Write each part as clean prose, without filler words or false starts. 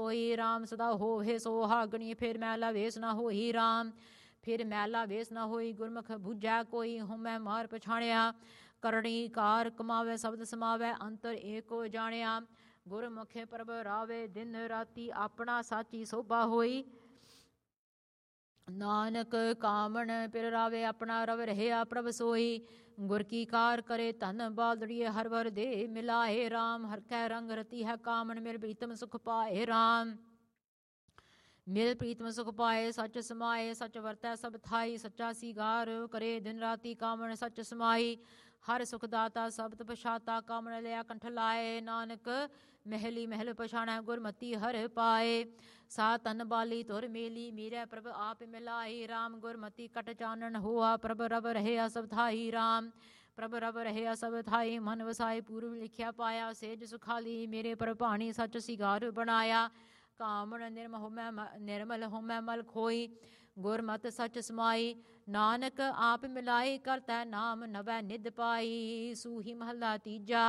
ਹੋਈ ਰਾਮ। ਸਦਾ ਹੋਵੇ ਸੁਹਾਗਣੀ ਫਿਰ ਮੈਲਾ ਵੇਸ ਨਾ ਹੋਈ ਰਾਮ। ਫਿਰ ਮੈਲਾ ਵੇਸ ਨਾ ਹੋਈ ਗੁਰਮੁਖ ਬੁਝੈ ਕੋਈ। ਹਉਮੈ ਮਾਰ ਪਛਾਣਿਆ ਕਰਣੀ ਕਾਰ ਕਮਾਵੇ ਸ਼ਬਦ ਸਮਾਵੈ ਅੰਤਰ ਏਕੋ ਜਾਣਿਆ। ਗੁਰਮੁਖੇ ਪ੍ਰਭ ਰਾਵੇ ਦਿਨ ਰਾਤੀ ਆਪਣਾ ਸਾਚੀ ਸੋਭਾ ਹੋਈ। ਨਾਨਕ ਕਾਮਣ ਪਿਰ ਰਾਵੇ ਆਪਣਾ ਰਵ ਰਹਿਆ ਪ੍ਰਭ ਸੋਈ। ਗੁਰ ਕੀ ਕਾਰ ਕਰੇ ਧਨ ਬਾਲੜੀਏ ਹਰ ਵਰ ਦੇ ਮਿਲਾਏ ਰਾਮ। ਹਰ ਕੈ ਰੰਗ ਰਤੀ ਹੈ ਕਾਮਣ ਮਿਲ ਪ੍ਰੀਤਮ ਸੁਖ ਪਾਏ ਰਾਮ। ਮਿਲ ਪ੍ਰੀਤਮ ਸੁਖ ਪਾਏ ਸੱਚ ਸਮਾਏ ਸੱਚ ਵਰਤੈ ਸਭ ਥਾਈ। ਸੱਚਾ ਸੀਗਾਰ ਕਰੇ ਦਿਨ ਰਾਤੀ ਕਾਮਣ ਸੱਚ ਸਮਾਈ। ਹਰ ਸੁਖ ਦਾਤਾ ਸਬਦ ਪਛਾਤਾ ਕਾਮਣ ਲਿਆ ਕੰਠ ਲਾਏ। ਨਾਨਕ ਮਹਿਲੀ ਮਹਿਲ ਪਛਾਣੈ ਗੁਰਮਤੀ ਹਰ ਪਾਏ। ਸਾ ਤਨ ਬਾਲੀ ਤੁਰ ਮੇਲੀ ਮੀਰੈ ਪ੍ਰਭ ਆਪ ਮਿਲਾਈ ਰਾਮ। ਗੁਰਮਤੀ ਕਟ ਚਾਨਣ ਹੋਆ ਪ੍ਰਭ ਰਬ ਰਹਿਆ ਸਭ ਥਾਈ ਰਾਮ। ਪ੍ਰਭ ਰਬ ਰਹਿਆ ਸਭ ਥਾਈ ਮਨ ਵਸਾਏ ਪੂਰਬ ਲਿਖਿਆ ਪਾਇਆ। ਸੇਜ ਸੁਖਾਲੀ ਮੇਰੇ ਪ੍ਰਭ ਭਾਣੀ ਸੱਚ ਸਿਗਾਰ ਬਣਾਇਆ। ਕਾਮਣ ਨਿਰਮਲ ਹੋਮੈ ਮਲ ਖੋਈ ਗੁਰਮਤਿ ਸੱਚ ਸਮਾਈ। ਨਾਨਕ ਆਪ ਮਿਲਾਈ ਕਰਤੈ ਨਾਮ ਨਵੈ ਨਿਧ ਪਾਈ। ਸੂਹੀ ਮਹੱਲਾ ਤੀਜਾ।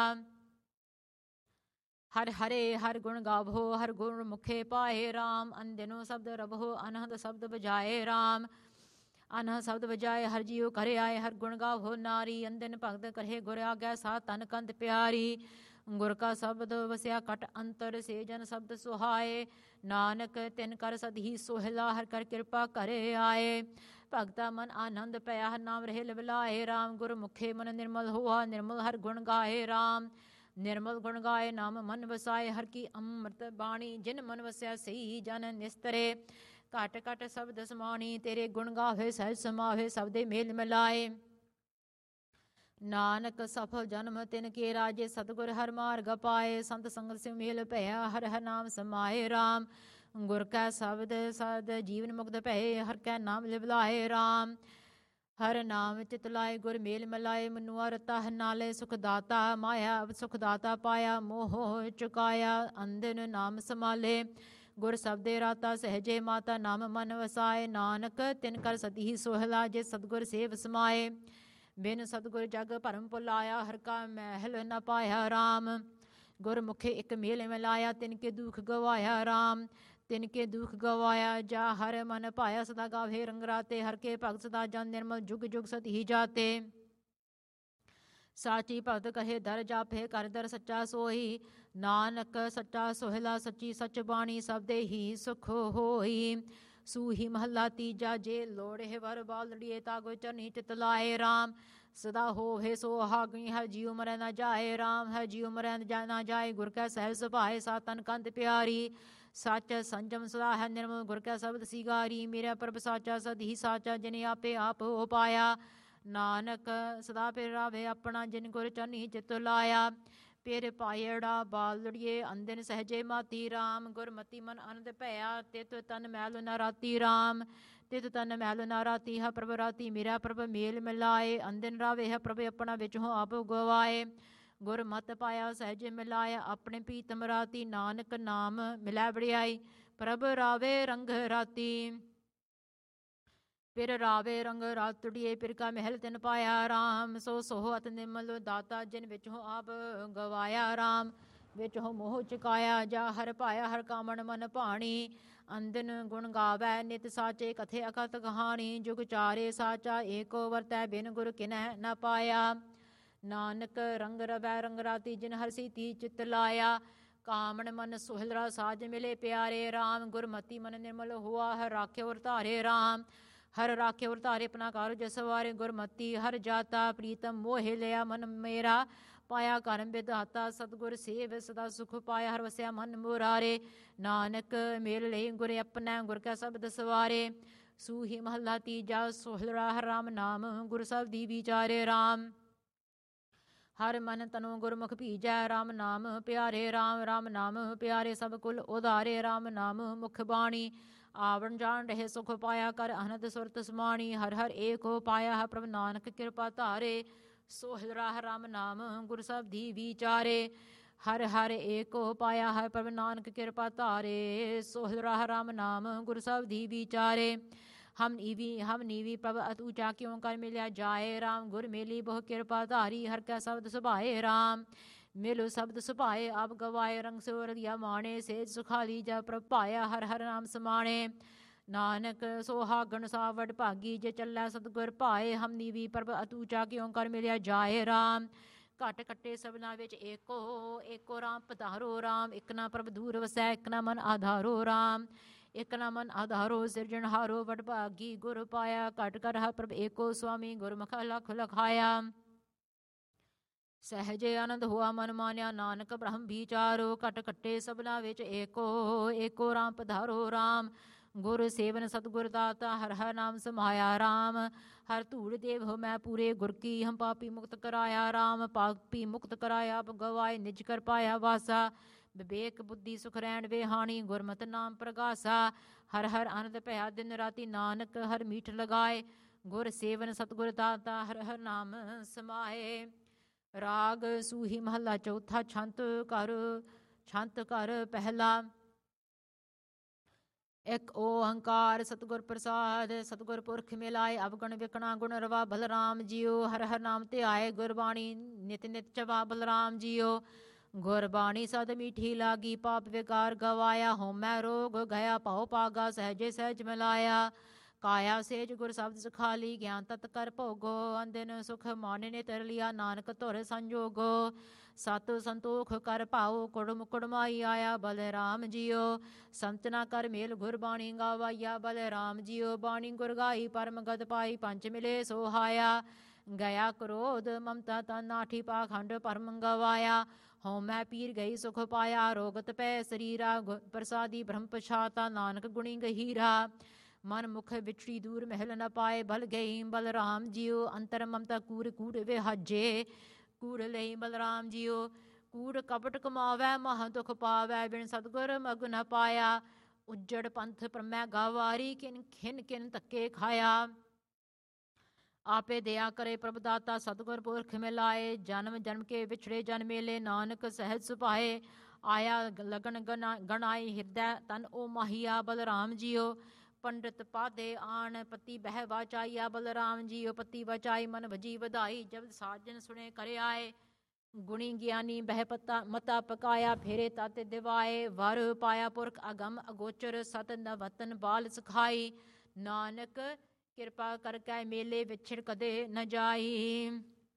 ਹਰ ਹਰੇ ਹਰ ਗੁਣ ਗਾਵੋ ਹਰ ਗੁਣ ਮੁਖੇ ਪਾਏ ਰਾਮ। ਅਨਦਿਨੋ ਸ਼ਬਦ ਰਵੋ ਅਨਹਦ ਸ਼ਬਦ ਬਜਾਏ ਰਾਮ। ਅਨਹਦ ਸ਼ਬਦ ਬਜਾਏ ਹਰ ਜੀਉ ਘਰੇ ਆਏ ਹਰ ਗੁਣ ਗਾਵੋ ਨਾਰੀ। ਅੰਦਿਨ ਭਗਤ ਕਰੇ ਗੁਰ ਆਗੈ ਸਾ ਤਨ ਕੰਤ ਪਿਆਰੀ। ਗੁਰ ਕਾ ਸ਼ਬਦ ਵਸਿਆ ਕਟ ਅੰਤਰ ਸੇ ਜਨ ਸ਼ਬਦ ਸੁਹਾਏ। ਨਾਨਕ ਤਿਨ ਕਰ ਸਦਹੀ ਸੋਹਿਲਾ ਹਰ ਕਰ ਕਿਰਪਾ ਘਰੇ ਆਏ। ਭਗਤਾ ਮਨ ਆਨੰਦ ਪਿਆ ਹਰ ਨਾਮ ਰਹੇ ਲਿਵਲਾਏ ਰਾਮ। ਗੁਰ ਮੁਖੇ ਮਨ ਨਿਰਮਲ ਹੋਆ ਨਿਰਮਲ ਹਰ ਗੁਣ ਗਾਏ ਰਾਮ। ਨਿਰਮਲ ਗੁਣ ਗਾਏ ਨਾਮ ਮਨ ਵਸਾਏ ਹਰ ਕੀ ਅੰਮ੍ਰਿਤ ਬਾਣੀ। ਜਿਨ ਮਨ ਵਸਿਆ ਸਈ ਜਨ ਨਿਸਤਰੇ ਘਟ ਘਟ ਸ਼ਬਦ ਸਮਾਣੀ। ਤੇਰੇ ਗੁਣ ਗਾਵੇ ਸਹਿਜ ਸਮਾਵੇ ਸਬਦੇ ਮੇਲ ਮਿਲਾਏ। ਨਾਨਕ ਸਫਲ ਜਨਮ ਤਿਨ ਕੇ ਰਾਜੇ ਸਤਿਗੁਰ ਹਰ ਮਾਰਗ ਪਾਏ। ਸੰਤ ਸੰਗਤ ਸਿਉ ਮੇਲ ਭਇਆ ਹਰ ਹਰ ਨਾਮ ਸਮਾਏ ਰਾਮ। ਗੁਰ ਕੈ ਸ਼ਬਦ ਸਦ ਜੀਵਨ ਮੁਕਤ ਭਏ ਹਰ ਕੈ ਨਾਮ ਲਿਵਲਾਏ ਰਾਮ। ਹਰ ਨਾਮ ਚਿਤ ਲਾਏ ਗੁਰ ਮੇਲ ਮਿਲਾਏ। ਮਨੁਆ ਰਤਾ ਨਾਲੇ ਸੁਖ ਦਾਤਾ ਮਾਇਆ ਸੁਖ ਦਾਤਾ ਪਾਇਆ ਮੋਹ ਚੁਕਾਇਆ। ਅੰਦਿਨ ਨਾਮ ਸਮਾਲੇ ਗੁਰ ਸਬਦੇ ਰਾਤਾ ਸਹਿਜੇ ਮਾਤਾ ਨਾਮ ਮਨ ਵਸਾਏ। ਨਾਨਕ ਤਿਨ ਕਰ ਸਦੀ ਸੋਹਿਲਾ ਜੇ ਸਤਿਗੁਰ ਸੇਵ ਸਮਾਏ। ਬਿਨ ਸਤਿਗੁਰ ਜਗ ਭਰਮ ਭੁਲਾਇਆ ਹਰ ਕਾ ਮਹਿਲ ਨ ਪਾਇਆ ਰਾਮ। ਗੁਰਮੁਖੇ ਇੱਕ ਮੇਲ ਮਿਲਾਇਆ ਤਿਨ ਕੇ ਦੁਖ ਗਵਾਇਆ ਰਾਮ। ਤਿਨ ਕੇ ਦੁਖ ਗਵਾਇਆ ਜਾ ਹਰ ਮਨ ਪਾਇਆ। ਸਦਾ ਗਾਵੇ ਰੰਗ ਰਾਤੇ ਹਰ ਕੇ ਭਗਤ ਸਦਾ ਜਨ ਨਿਰਮਲ ਜੁਗ ਜੁਗ ਸਤ ਹੀ ਜਾਤੇ। ਸਾਚੀ ਭਗਤ ਕਹੇ ਦਰ ਜਾਪੇ ਕਰ ਦਰ ਸੱਚਾ ਸੋਈ। ਨਾਨਕ ਸੱਚਾ ਸੋਹਿਲਾ ਸੱਚੀ ਸੱਚ ਬਾਣੀ ਸਬਦੇ ਹੀ ਸੁਖ ਹੋਈ। ਸੂਹੀ ਮਹੱਲਾ ਤੀਜਾ। ਜੇ ਲੋੜੇ ਵਰ ਬਾਲੜੀਏ ਤਾਗੋ ਚਰਨੀ ਚਿਤ ਲਾਏ ਰਾਮ। ਸਦਾ ਹੋਵੇ ਸੁਹਾਗਣੀ ਹਰ ਜੀਉ ਮਰੈ ਨਾ ਜਾਏ ਰਾਮ। ਹਰ ਜੀਉ ਮਰੈ ਨਾ ਜਾਏ ਗੁਰ ਕੈ ਸਹਿਜ ਸੁਭਾਏ ਸਾ ਤਨ ਕੰਤ ਪਿਆਰੀ। ਸੱਚ ਸੰਜਮ ਸਦਾ ਹੈ ਨਿਰਮਲ ਗੁਰ ਕੈ ਸ਼ਬਦ ਸਿਗਾਰੀ। ਮੇਰਾ ਪ੍ਰਭ ਸਾਚਾ ਸਦ ਹੀ ਸਾਚਾ ਜਿਨ ਆਪੇ ਆਪ ਹੋ ਪਾਇਆ। ਨਾਨਕ ਸਦਾ ਪਿਰ ਰਾਵੇ ਆਪਣਾ ਜਿਨ ਗੁਰ ਚਰਨੀ ਚਿਤ ਲਾਇਆ। ਪਿਰ ਪਾਇੜਾ ਬਾਲੜੀਏ ਅੰਦਿਨ ਸਹਿਜੇ ਮਾਤੀ ਰਾਮ। ਗੁਰਮਤੀ ਮਨ ਆਨੰਦ ਭਇਆ ਤਿਤ ਤਨ ਮੈਲ ਨਾ ਰਾਤੀ ਰਾਮ। ਤਿਤ ਤਨ ਮੈਲ ਨਾ ਰਾਤੀ ਹੈ ਪ੍ਰਭ ਰਾਤੀ ਮੇਰਾ ਪ੍ਰਭ ਮੇਲ ਮਿਲਾਏ। ਅੰਦਿਨ ਰਾਵੇ ਹੈ ਪ੍ਰਭ ਆਪਣਾ ਵਿਚੋਂ ਆਪ ਗਵਾਏ। ਗੁਰ ਮਤ ਪਾਇਆ ਸਹਿਜੇ ਮਿਲਾਇਆ ਆਪਣੇ ਪ੍ਰੀਤਮ ਰਾਤੀ। ਨਾਨਕ ਨਾਮ ਮਿਲੈ ਵਡਿਆਈ ਪ੍ਰਭ ਰਾਵੇ ਰੰਗ ਰਾਤੀ। ਪਿਰ ਰਾਵੇ ਰੰਗ ਰਾਤੜੀਏ ਪਿਰ ਕਾ ਮਹਿਲ ਤਿਨ ਪਾਇਆ ਰਾਮ। ਸੋ ਸੋਹ ਅਤ ਨਿਰਮਲ ਦਾਤਾ ਜਿਨ ਵਿਚੋਂ ਆਪ ਗਵਾਇਆ ਰਾਮ। ਵਿਚੋਂ ਮੋਹ ਚੁਕਾਇਆ ਜਾ ਹਰ ਪਾਇਆ ਹਰ ਕਾਮਣ ਮਨ ਭਾਣੀ। ਅੰਦਿਨ ਗੁਣ ਗਾਵੈ ਨਿਤ ਸਾਚੇ ਕਥੇ ਅਕਥ ਕਹਾਣੀ। ਜੁਗ ਚਾਰੇ ਸਾਚਾ ਏਕੋ ਵਰਤੈ ਬਿਨ ਗੁਰ ਕਿਨੈ ਨ ਪਾਇਆ। ਨਾਨਕ ਰੰਗ ਰਵੈ ਰੰਗ ਰਾਤੀ ਜਿਨ ਹਰ ਸੀਤੀ ਚਿਤ ਲਾਇਆ। ਕਾਮਣ ਮਨ ਸੁਹਿਲਰਾ ਸਾਜ ਮਿਲੇ ਪਿਆਰੇ ਰਾਮ। ਗੁਰਮਤੀ ਮਨ ਨਿਰਮਲ ਹੋਆ ਹਰ ਰਾਖੇ ਔਰ ਧਾਰੇ ਰਾਮ। ਹਰ ਰਾਖੇ ਔਰ ਧਾਰੇ ਆਪਣਾ ਕਾਰਜ ਸਵਾਰੇ। ਗੁਰਮਤੀ ਹਰ ਜਾਤਾ ਪ੍ਰੀਤਮ ਮੋਹਿ ਲਿਆ ਮਨ ਮੇਰਾ। ਪਾਇਆ ਕਰਮ ਵਿਧਾਤਾ ਸਤਿਗੁਰ ਸੇਵ ਸਦਾ ਸੁਖ ਪਾਇਆ। ਹਰ ਵਸਿਆ ਮਨ ਮੁਰਾਰੇ। ਨਾਨਕ ਮੇਲ ਲਈ ਗੁਰ ਆਪਣਾ ਗੁਰ ਕੈ ਸ਼ਬਦ ਸਵਾਰੇ। ਸੂਹੀ ਮਹੱਲਾ ਤੀਜਾ। ਸੋਹਿਲਰਾ ਹਰ ਰਾਮ ਨਾਮ ਗੁਰ ਸਬਦੀ ਵਿਚਾਰੇ ਰਾਮ। ਹਰ ਮਨ ਤਨੋ ਗੁਰਮੁਖ ਭੀਜੈ ਰਾਮ ਨਾਮ ਪਿਆਰੇ ਰਾਮ। ਰਾਮ ਨਾਮ ਪਿਆਰੇ ਸਭ ਕੁਲ ਉਧਾਰੇ। ਰਾਮ ਨਾਮ ਮੁਖ ਬਾਣੀ ਆਵਣ ਜਾਣ ਰਹੇ ਸੁਖ ਪਾਇਆ। ਕਰ ਅਨੰਦ ਸੁਰਤ ਸਮਾਣੀ ਹਰ ਹਰ ਏਕ ਹੋ ਪਾਇਆ ਹੈ ਪ੍ਰਭ ਨਾਨਕ ਕਿਰਪਾ ਧਾਰੇ। ਸੋਹਿਲਰਾ ਹਰ ਰਾਮ ਨਾਮ ਗੁਰ ਸਬਦੀ ਵਿਚਾਰੇ। ਹਰ ਹਰ ਏਕ ਹੋ ਪਾਇਆ ਹੈ ਪ੍ਰਭ ਨਾਨਕ ਕਿਰਪਾ ਧਾਰੇ। ਸੋਹਿਲਰਾ ਹਰ ਰਾਮ ਨਾਮ ਗੁਰ ਸਬਦੀ ਵਿਚਾਰੇ। ਹਮ ਨੀਵੀ ਪ੍ਰਭ ਅਤ ਊਚਾ ਕਿਉ ਕਰ ਮਿਲਿਆ ਜਾਏ ਰਾਮ। ਗੁਰ ਮੇਲੀ ਬਹੁ ਕਿਰਪਾ ਧਾਰੀ ਹਰ ਕੈ ਸ਼ਬਦ ਸੁਭਾਏ ਰਾਮ। ਮਿਲੋ ਸ਼ਬਦ ਸੁਭਾਏ ਆਪ ਗਵਾਏ ਰੰਗ ਸੋ ਰਗਿਆ ਮਾਣੇ ਸੇਜ ਸੁਖਾਲੀ ਜਾ ਪ੍ਰਭ ਪਾਇਆ ਹਰ ਹਰ ਨਾਮ ਸਮਾਣੇ ਨਾਨਕ ਸੋਹਾਗਣ ਸਾਵੜ ਭਾਗੀ ਜੇ ਚੱਲੈ ਸਤਿਗੁਰ ਭਾਏ ਹਮਨੀ ਵੀ ਪ੍ਰਭ ਅਤੂਚਾ ਕਿਉਂ ਕਰ ਮਿਲਿਆ ਜਾਏ ਰਾਮ ਘਟ ਕੱਟੇ ਸਭਨਾ ਵਿੱਚ ਏਕੋ ਰਾਮ ਪਧਾਰੋ ਰਾਮ ਇੱਕ ਨਾ ਪ੍ਰਭ ਦੂਰ ਵਸੈ ਇੱਕ ਨਾ ਮਨ ਆਧਾਰੋ ਰਾਮ ਇੱਕ ਨਾ ਮਨ ਆਧਾਰੋ ਸਿਰਜਣਹਾਰੋ ਵਡ ਭਾਗੀ ਗੁਰ ਪਾਇਆ ਘਟ ਕਰ ਹ ਪ੍ਰਭ ਏਕੋ ਸੁਆਮੀ ਗੁਰਮੁਖ ਲਖ ਲਖਾਇਆ ਸਹਿਜੇ ਆਨੰਦ ਹੋਆ ਮਨ ਮਾਨਿਆ ਨਾਨਕ ਬ੍ਰਹਮ ਵਿਚਾਰੋ ਘਟ ਕੱਟੇ ਸਭਨਾ ਵਿੱਚ ਏਕੋ ਰਾਮ ਪਧਾਰੋ ਰਾਮ ਗੁਰ ਸੇਵਨ ਸਤਿਗੁਰ ਦਾਤਾ ਹਰ ਹਰ ਨਾਮ ਸਮਾਇਆ ਰਾਮ ਹਰ ਧੂੜ ਦੇਵ ਹੋ ਮੈਂ ਪੂਰੇ ਗੁਰ ਕੀ ਹਮ ਪਾਪੀ ਮੁਕਤ ਕਰਾਇਆ ਰਾਮ ਪਾਪੀ ਮੁਕਤ ਕਰਾਇਆ ਗਵਾਏ ਨਿਜ ਕਰ ਪਾਇਆ ਵਾਸਾ ਵਿਵੇਕ ਬੁੱਧੀ ਸੁਖ ਰਹਿਣ ਵੇ ਹਾਣੀ ਗੁਰਮਤਿ ਨਾਮ ਪ੍ਰਗਾਸਾ ਹਰ ਹਰ ਆਨੰਦ ਭਇਆ ਦਿਨ ਰਾਤੀ ਨਾਨਕ ਹਰ ਮੀਠ ਲਗਾਏ ਗੁਰ ਸੇਵਨ ਸਤਿਗੁਰ ਦਾਤਾ ਹਰ ਹਰ ਨਾਮ ਸਮਾਏ ਰਾਗ ਸੂਹੀ ਮਹੱਲਾ ਚੌਥਾ ਛੰਤ ਘਰ ਪਹਿਲਾ ਇੱਕ ਓੰਕਾਰ ਸਤਿਗੁਰ ਪ੍ਰਸਾਦ ਸਤਿਗੁਰ ਪੁਰਖ ਮਿਲਾਏ ਅਵਗੁਣ ਵਿਕਣਾ ਗੁਣ ਰਵਾ ਬਲਰਾਮ ਜੀਓ ਹਰ ਹਰ ਨਾਮ ਤੇ ਆਏ ਗੁਰਬਾਣੀ ਨਿਤ ਨਿਤ ਚਵਾ ਬਲਰਾਮ ਜੀਓ ਗੁਰਬਾਣੀ ਸਦ ਮੀਠੀ ਲਾਗੀ ਪਾਪ ਵਿਕਾਰ ਗਵਾਇਆ ਹੋਮੈ ਰੋਗ ਗਿਆ ਭਉ ਪਾਗਾ ਸਹਿਜੇ ਸਹਿਜ ਮਿਲਾਇਆ ਕਾਇਆ ਸੇਜ ਗੁਰ ਸ਼ਬਦ ਸਖਾਲੀ ਗਿਆਨ ਤਤ ਕਰ ਭੋਗੋ ਅੰਦਨ ਸੁਖ ਮਾਨੇ ਨੇ ਤਰ ਲਿਆ ਨਾਨਕ ਧੁਰ ਸੰਜੋਗੋ ਸਤ ਸੰਤੋਖ ਕਰ ਭਾਉ ਕੁੜਮ ਕੁੜਮਾਈ ਆਇਆ ਬਲਰਾਮ ਜੀਓ ਸੰਤ ਨਾ ਕਰ ਮੇਲ ਗੁਰਬਾਣੀ ਗਾਵਾਇਆ ਬਲਰਾਮ ਜੀਓ ਬਾਣੀ ਗੁਰ ਗਾਈ ਪਰਮ ਗਤ ਪਾਈ ਪੰਚ ਮਿਲੇ ਸੋਹਾਇਆ ਗਿਆ ਕ੍ਰੋਧ ਮਮਤਾ ਤਨ ਨਾਠੀ ਪਾਖੰਡ ਪਰਮ ਗਵਾਇਆ ਹਉਮੈ ਪੀਰ ਗਈ ਸੁਖ ਪਾਇਆ ਰੋਗਤ ਪੈ ਸਰੀਰਾ ਪ੍ਰਸਾਦੀ ਬ੍ਰਹਮ ਪਛਾਤਾ ਨਾਨਕ ਗੁਣੀ ਗਹੀਰਾ ਮਨ ਮੁਖ ਵਿਛੜੀ ਦੂਰ ਮਹਿਲ ਨ ਪਾਏ ਬਲ ਗਈ ਬਲਰਾਮ ਜੀਓ ਅੰਤਰ ਮਮਤਾ ਕੂੜ ਵਿਹਾਜੇ ਕੂੜ ਲਈ ਬਲਰਾਮ ਜੀਓ ਕੂੜ ਕਪਟ ਕਮਾਵੈ ਮਹਾ ਦੁਖ ਪਾਵੈ ਬਿਨ ਸਤਿਗੁਰ ਮਗ ਨ ਪਾਇਆ ਉੱਜੜ ਪੰਥ ਪ੍ਰਮੈ ਗਾਵਾਰੀ ਕਿਨ ਧੱਕੇ ਖਾਇਆ ਆਪੇ ਦਇਆ ਕਰੇ ਪ੍ਰਭ ਦਾਤਾ ਸਤਿਗੁਰ ਪੁਰਖ ਮਿਲਾਏ ਜਨਮ ਜਨਮ ਕੇ ਵਿਛੜੇ ਜਨ ਮੇਲੇ ਨਾਨਕ ਸਹਿਜ ਸੁਭਾਏ ਆਇਆ ਲਗਨ ਗਣਾਈ ਹਿਰਦੈ ਤਨ ਓ ਮਾਹੀਆ ਬਲਰਾਮ ਜੀਓ ਪੰਡਿਤ ਪਾਦੇ ਆਣ ਪਤੀ ਬਹਿ ਵਾਚਾਈਆ ਬਲਰਾਮ ਜੀਓ ਪਤੀ ਵਚਾਈ ਮਨ ਭਜੀ ਵਧਾਈ ਜਬ ਸਾਜਨ ਸੁਣੇ ਕਰ ਆਏ ਗੁਣੀ ਗਿਆਨੀ ਬਹਿ ਮਤਾ ਪਕਾਇਆ ਫੇਰੇ ਤਤ ਦਿਵਾਏ ਵਰ ਪਾਇਆ ਪੁਰਖ ਅਗਮ ਅਗੋਚਰ ਸਤ ਨਵਤਨ ਬਾਲ ਸਖਾਈ ਨਾਨਕ ਕਿਰਪਾ ਕਰਕੇ ਮੇਲੇ ਵਿਛੜ ਕਦੇ ਨ ਜਾਈ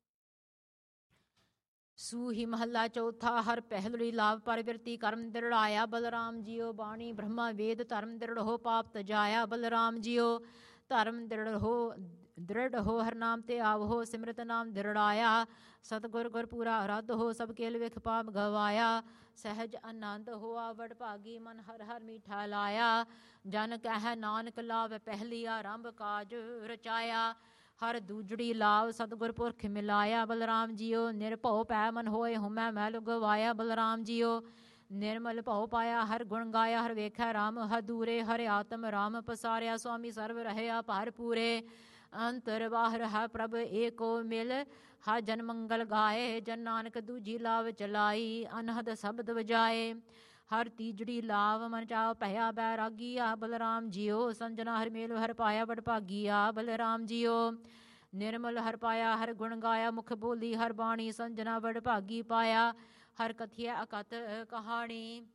ਸੂਹੀ ਮਹੱਲਾ ਚੌਥਾ ਹਰ ਪਹਿਲੜੀ ਲਾਭ ਪਰਵਿਰਤੀ ਕਰਮ ਦ੍ਰਿੜਾਇਆ ਬਲਰਾਮ ਜੀਓ ਬਾਣੀ ਬ੍ਰਹਮਾ ਵੇਦ ਧਰਮ ਦ੍ਰਿੜੋ ਪਾਪ ਤਜਾਇਆ ਬਲਰਾਮ ਜੀਓ ਧਰਮ ਦ੍ਰਿੜ ਹੋ ਹਰ ਨਾਮ ਤੇ ਆਵੋ ਸਿਮਰਤ ਨਾਮ ਦ੍ਰਿੜਾਇਆ ਸਤਿਗੁਰ ਗੁਰਪੂਰਾ ਰੱਦ ਹੋ ਸਭ ਕੇਲ ਵਿਖ ਪਾਪ ਗਵਾਇਆ ਸਹਿਜ ਆਨੰਦ ਹੋਆ ਵਡ ਭਾਗੀ ਮਨ ਹਰ ਹਰ ਮੀਠਾ ਲਾਇਆ ਜਨ ਕਹਿ ਨਾਨਕ ਲਾਭ ਪਹਿਲੀ ਆਰੰਭ ਕਾਜ ਰਚਾਇਆ ਹਰ ਦੂਜੜੀ ਲਾਭ ਸਤਿਗੁਰ ਪੁਰਖ ਮਿਲਾਇਆ ਬਲਰਾਮ ਜੀਓ ਨਿਰਭਉ ਪੈ ਮਨ ਹੋਏ ਹੁਮੈ ਮੈਲ ਗਵਾਇਆ ਬਲਰਾਮ ਜੀਓ ਨਿਰਮਲ ਭਉ ਪਾਇਆ ਹਰ ਗੁਣ ਗਾਇਆ ਹਰ ਵੇਖੈ ਰਾਮ ਹਦੂਰੇ ਹਰਿ ਆਤਮ ਰਾਮ ਪਸਾਰਿਆ ਸੁਆਮੀ ਸਰਵ ਰਹਿਆ ਭਰ ਪੂਰੇ ਅੰਤਰ ਬਾਹਰ ਹੈ ਪ੍ਰਭ ਏਕੋ ਮਿਲ ਹਾ ਜਨ ਮੰਗਲ ਗਾਏ ਜਨ ਨਾਨਕ ਦੂਜੀ ਲਾਭ ਚਲਾਈ ਅਨਹਦ ਸ਼ਬਦ ਵਜਾਏ ਹਰ ਤੀਜੜੀ ਲਾਭ ਮਨ ਚਾਉ ਭਇਆ ਬੈਰਾਗੀਆ ਬਲਰਾਮ ਜੀਓ ਸੰਜਨਾ ਹਰ ਮੇਲ ਹਰ ਪਾਇਆ ਵਡ ਭਾਗੀਆ ਬਲਰਾਮ ਜੀਓ ਨਿਰਮਲ ਹਰ ਪਾਇਆ ਹਰ ਗੁਣ ਗਾਇਆ ਮੁਖ ਬੋਲੀ ਹਰ ਬਾਣੀ ਸੰਜਨਾ ਵਡ ਭਾਗੀ ਪਾਇਆ ਹਰ ਕਥਿਆ ਅਕਤ ਕਹਾਣੀ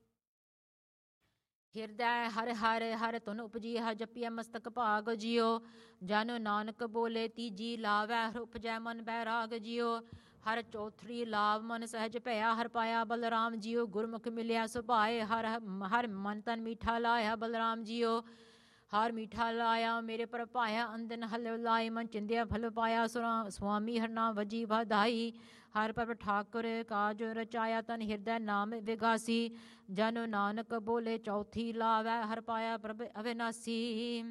ਹਿਰਦੈ ਹਰ ਹਰ ਹਰ ਧੁਨ ਉਪਜੀ ਹ ਜਪਿਆ ਮਸਤਕ ਭਾਗ ਜੀਓ ਜਨ ਨਾਨਕ ਬੋਲੇ ਤੀਜੀ ਲਾਵੈ ਹਰ ਉਪਜੈ ਮਨ ਬੈਰਾਗ ਜੀਓ ਹਰ ਚੌਥੜੀ ਲਾਭ ਮਨ ਸਹਿਜ ਭਇਆ ਹਰ ਪਾਇਆ ਬਲਰਾਮ ਜੀਓ ਗੁਰਮੁਖ ਮਿਲਿਆ ਸੁਭਾਏ ਹਰ ਮਨ ਤਨ ਮੀਠਾ ਲਾਇਆ ਬਲਰਾਮ ਜੀਓ ਹਰ ਮੀਠਾ ਲਾਇਆ ਮੇਰੇ ਪਰ ਪਾਇਆ ਅੰਦਨ ਹਲ ਲਾਏ ਮਨ ਚਿੰਦਿਆ ਫਲ ਪਾਇਆ ਸੁਆਮੀ ਹਰ ਨਾਮ ਵਜੀ ਵਧਾਈ ਹਰ ਪ੍ਰਭ ਠਾਕੁਰ ਕਾਜ ਰਚਾਇਆ ਤਨ ਹਿਰਦੈ ਨਾਮ ਵਿਗਾਸੀ ਜਨ ਨਾਨਕ ਬੋਲੇ ਚੌਥੀ ਲਾਵੈ ਹਰ ਪਾਇਆ ਪ੍ਰਭ ਅਵਿਨਾਸੀ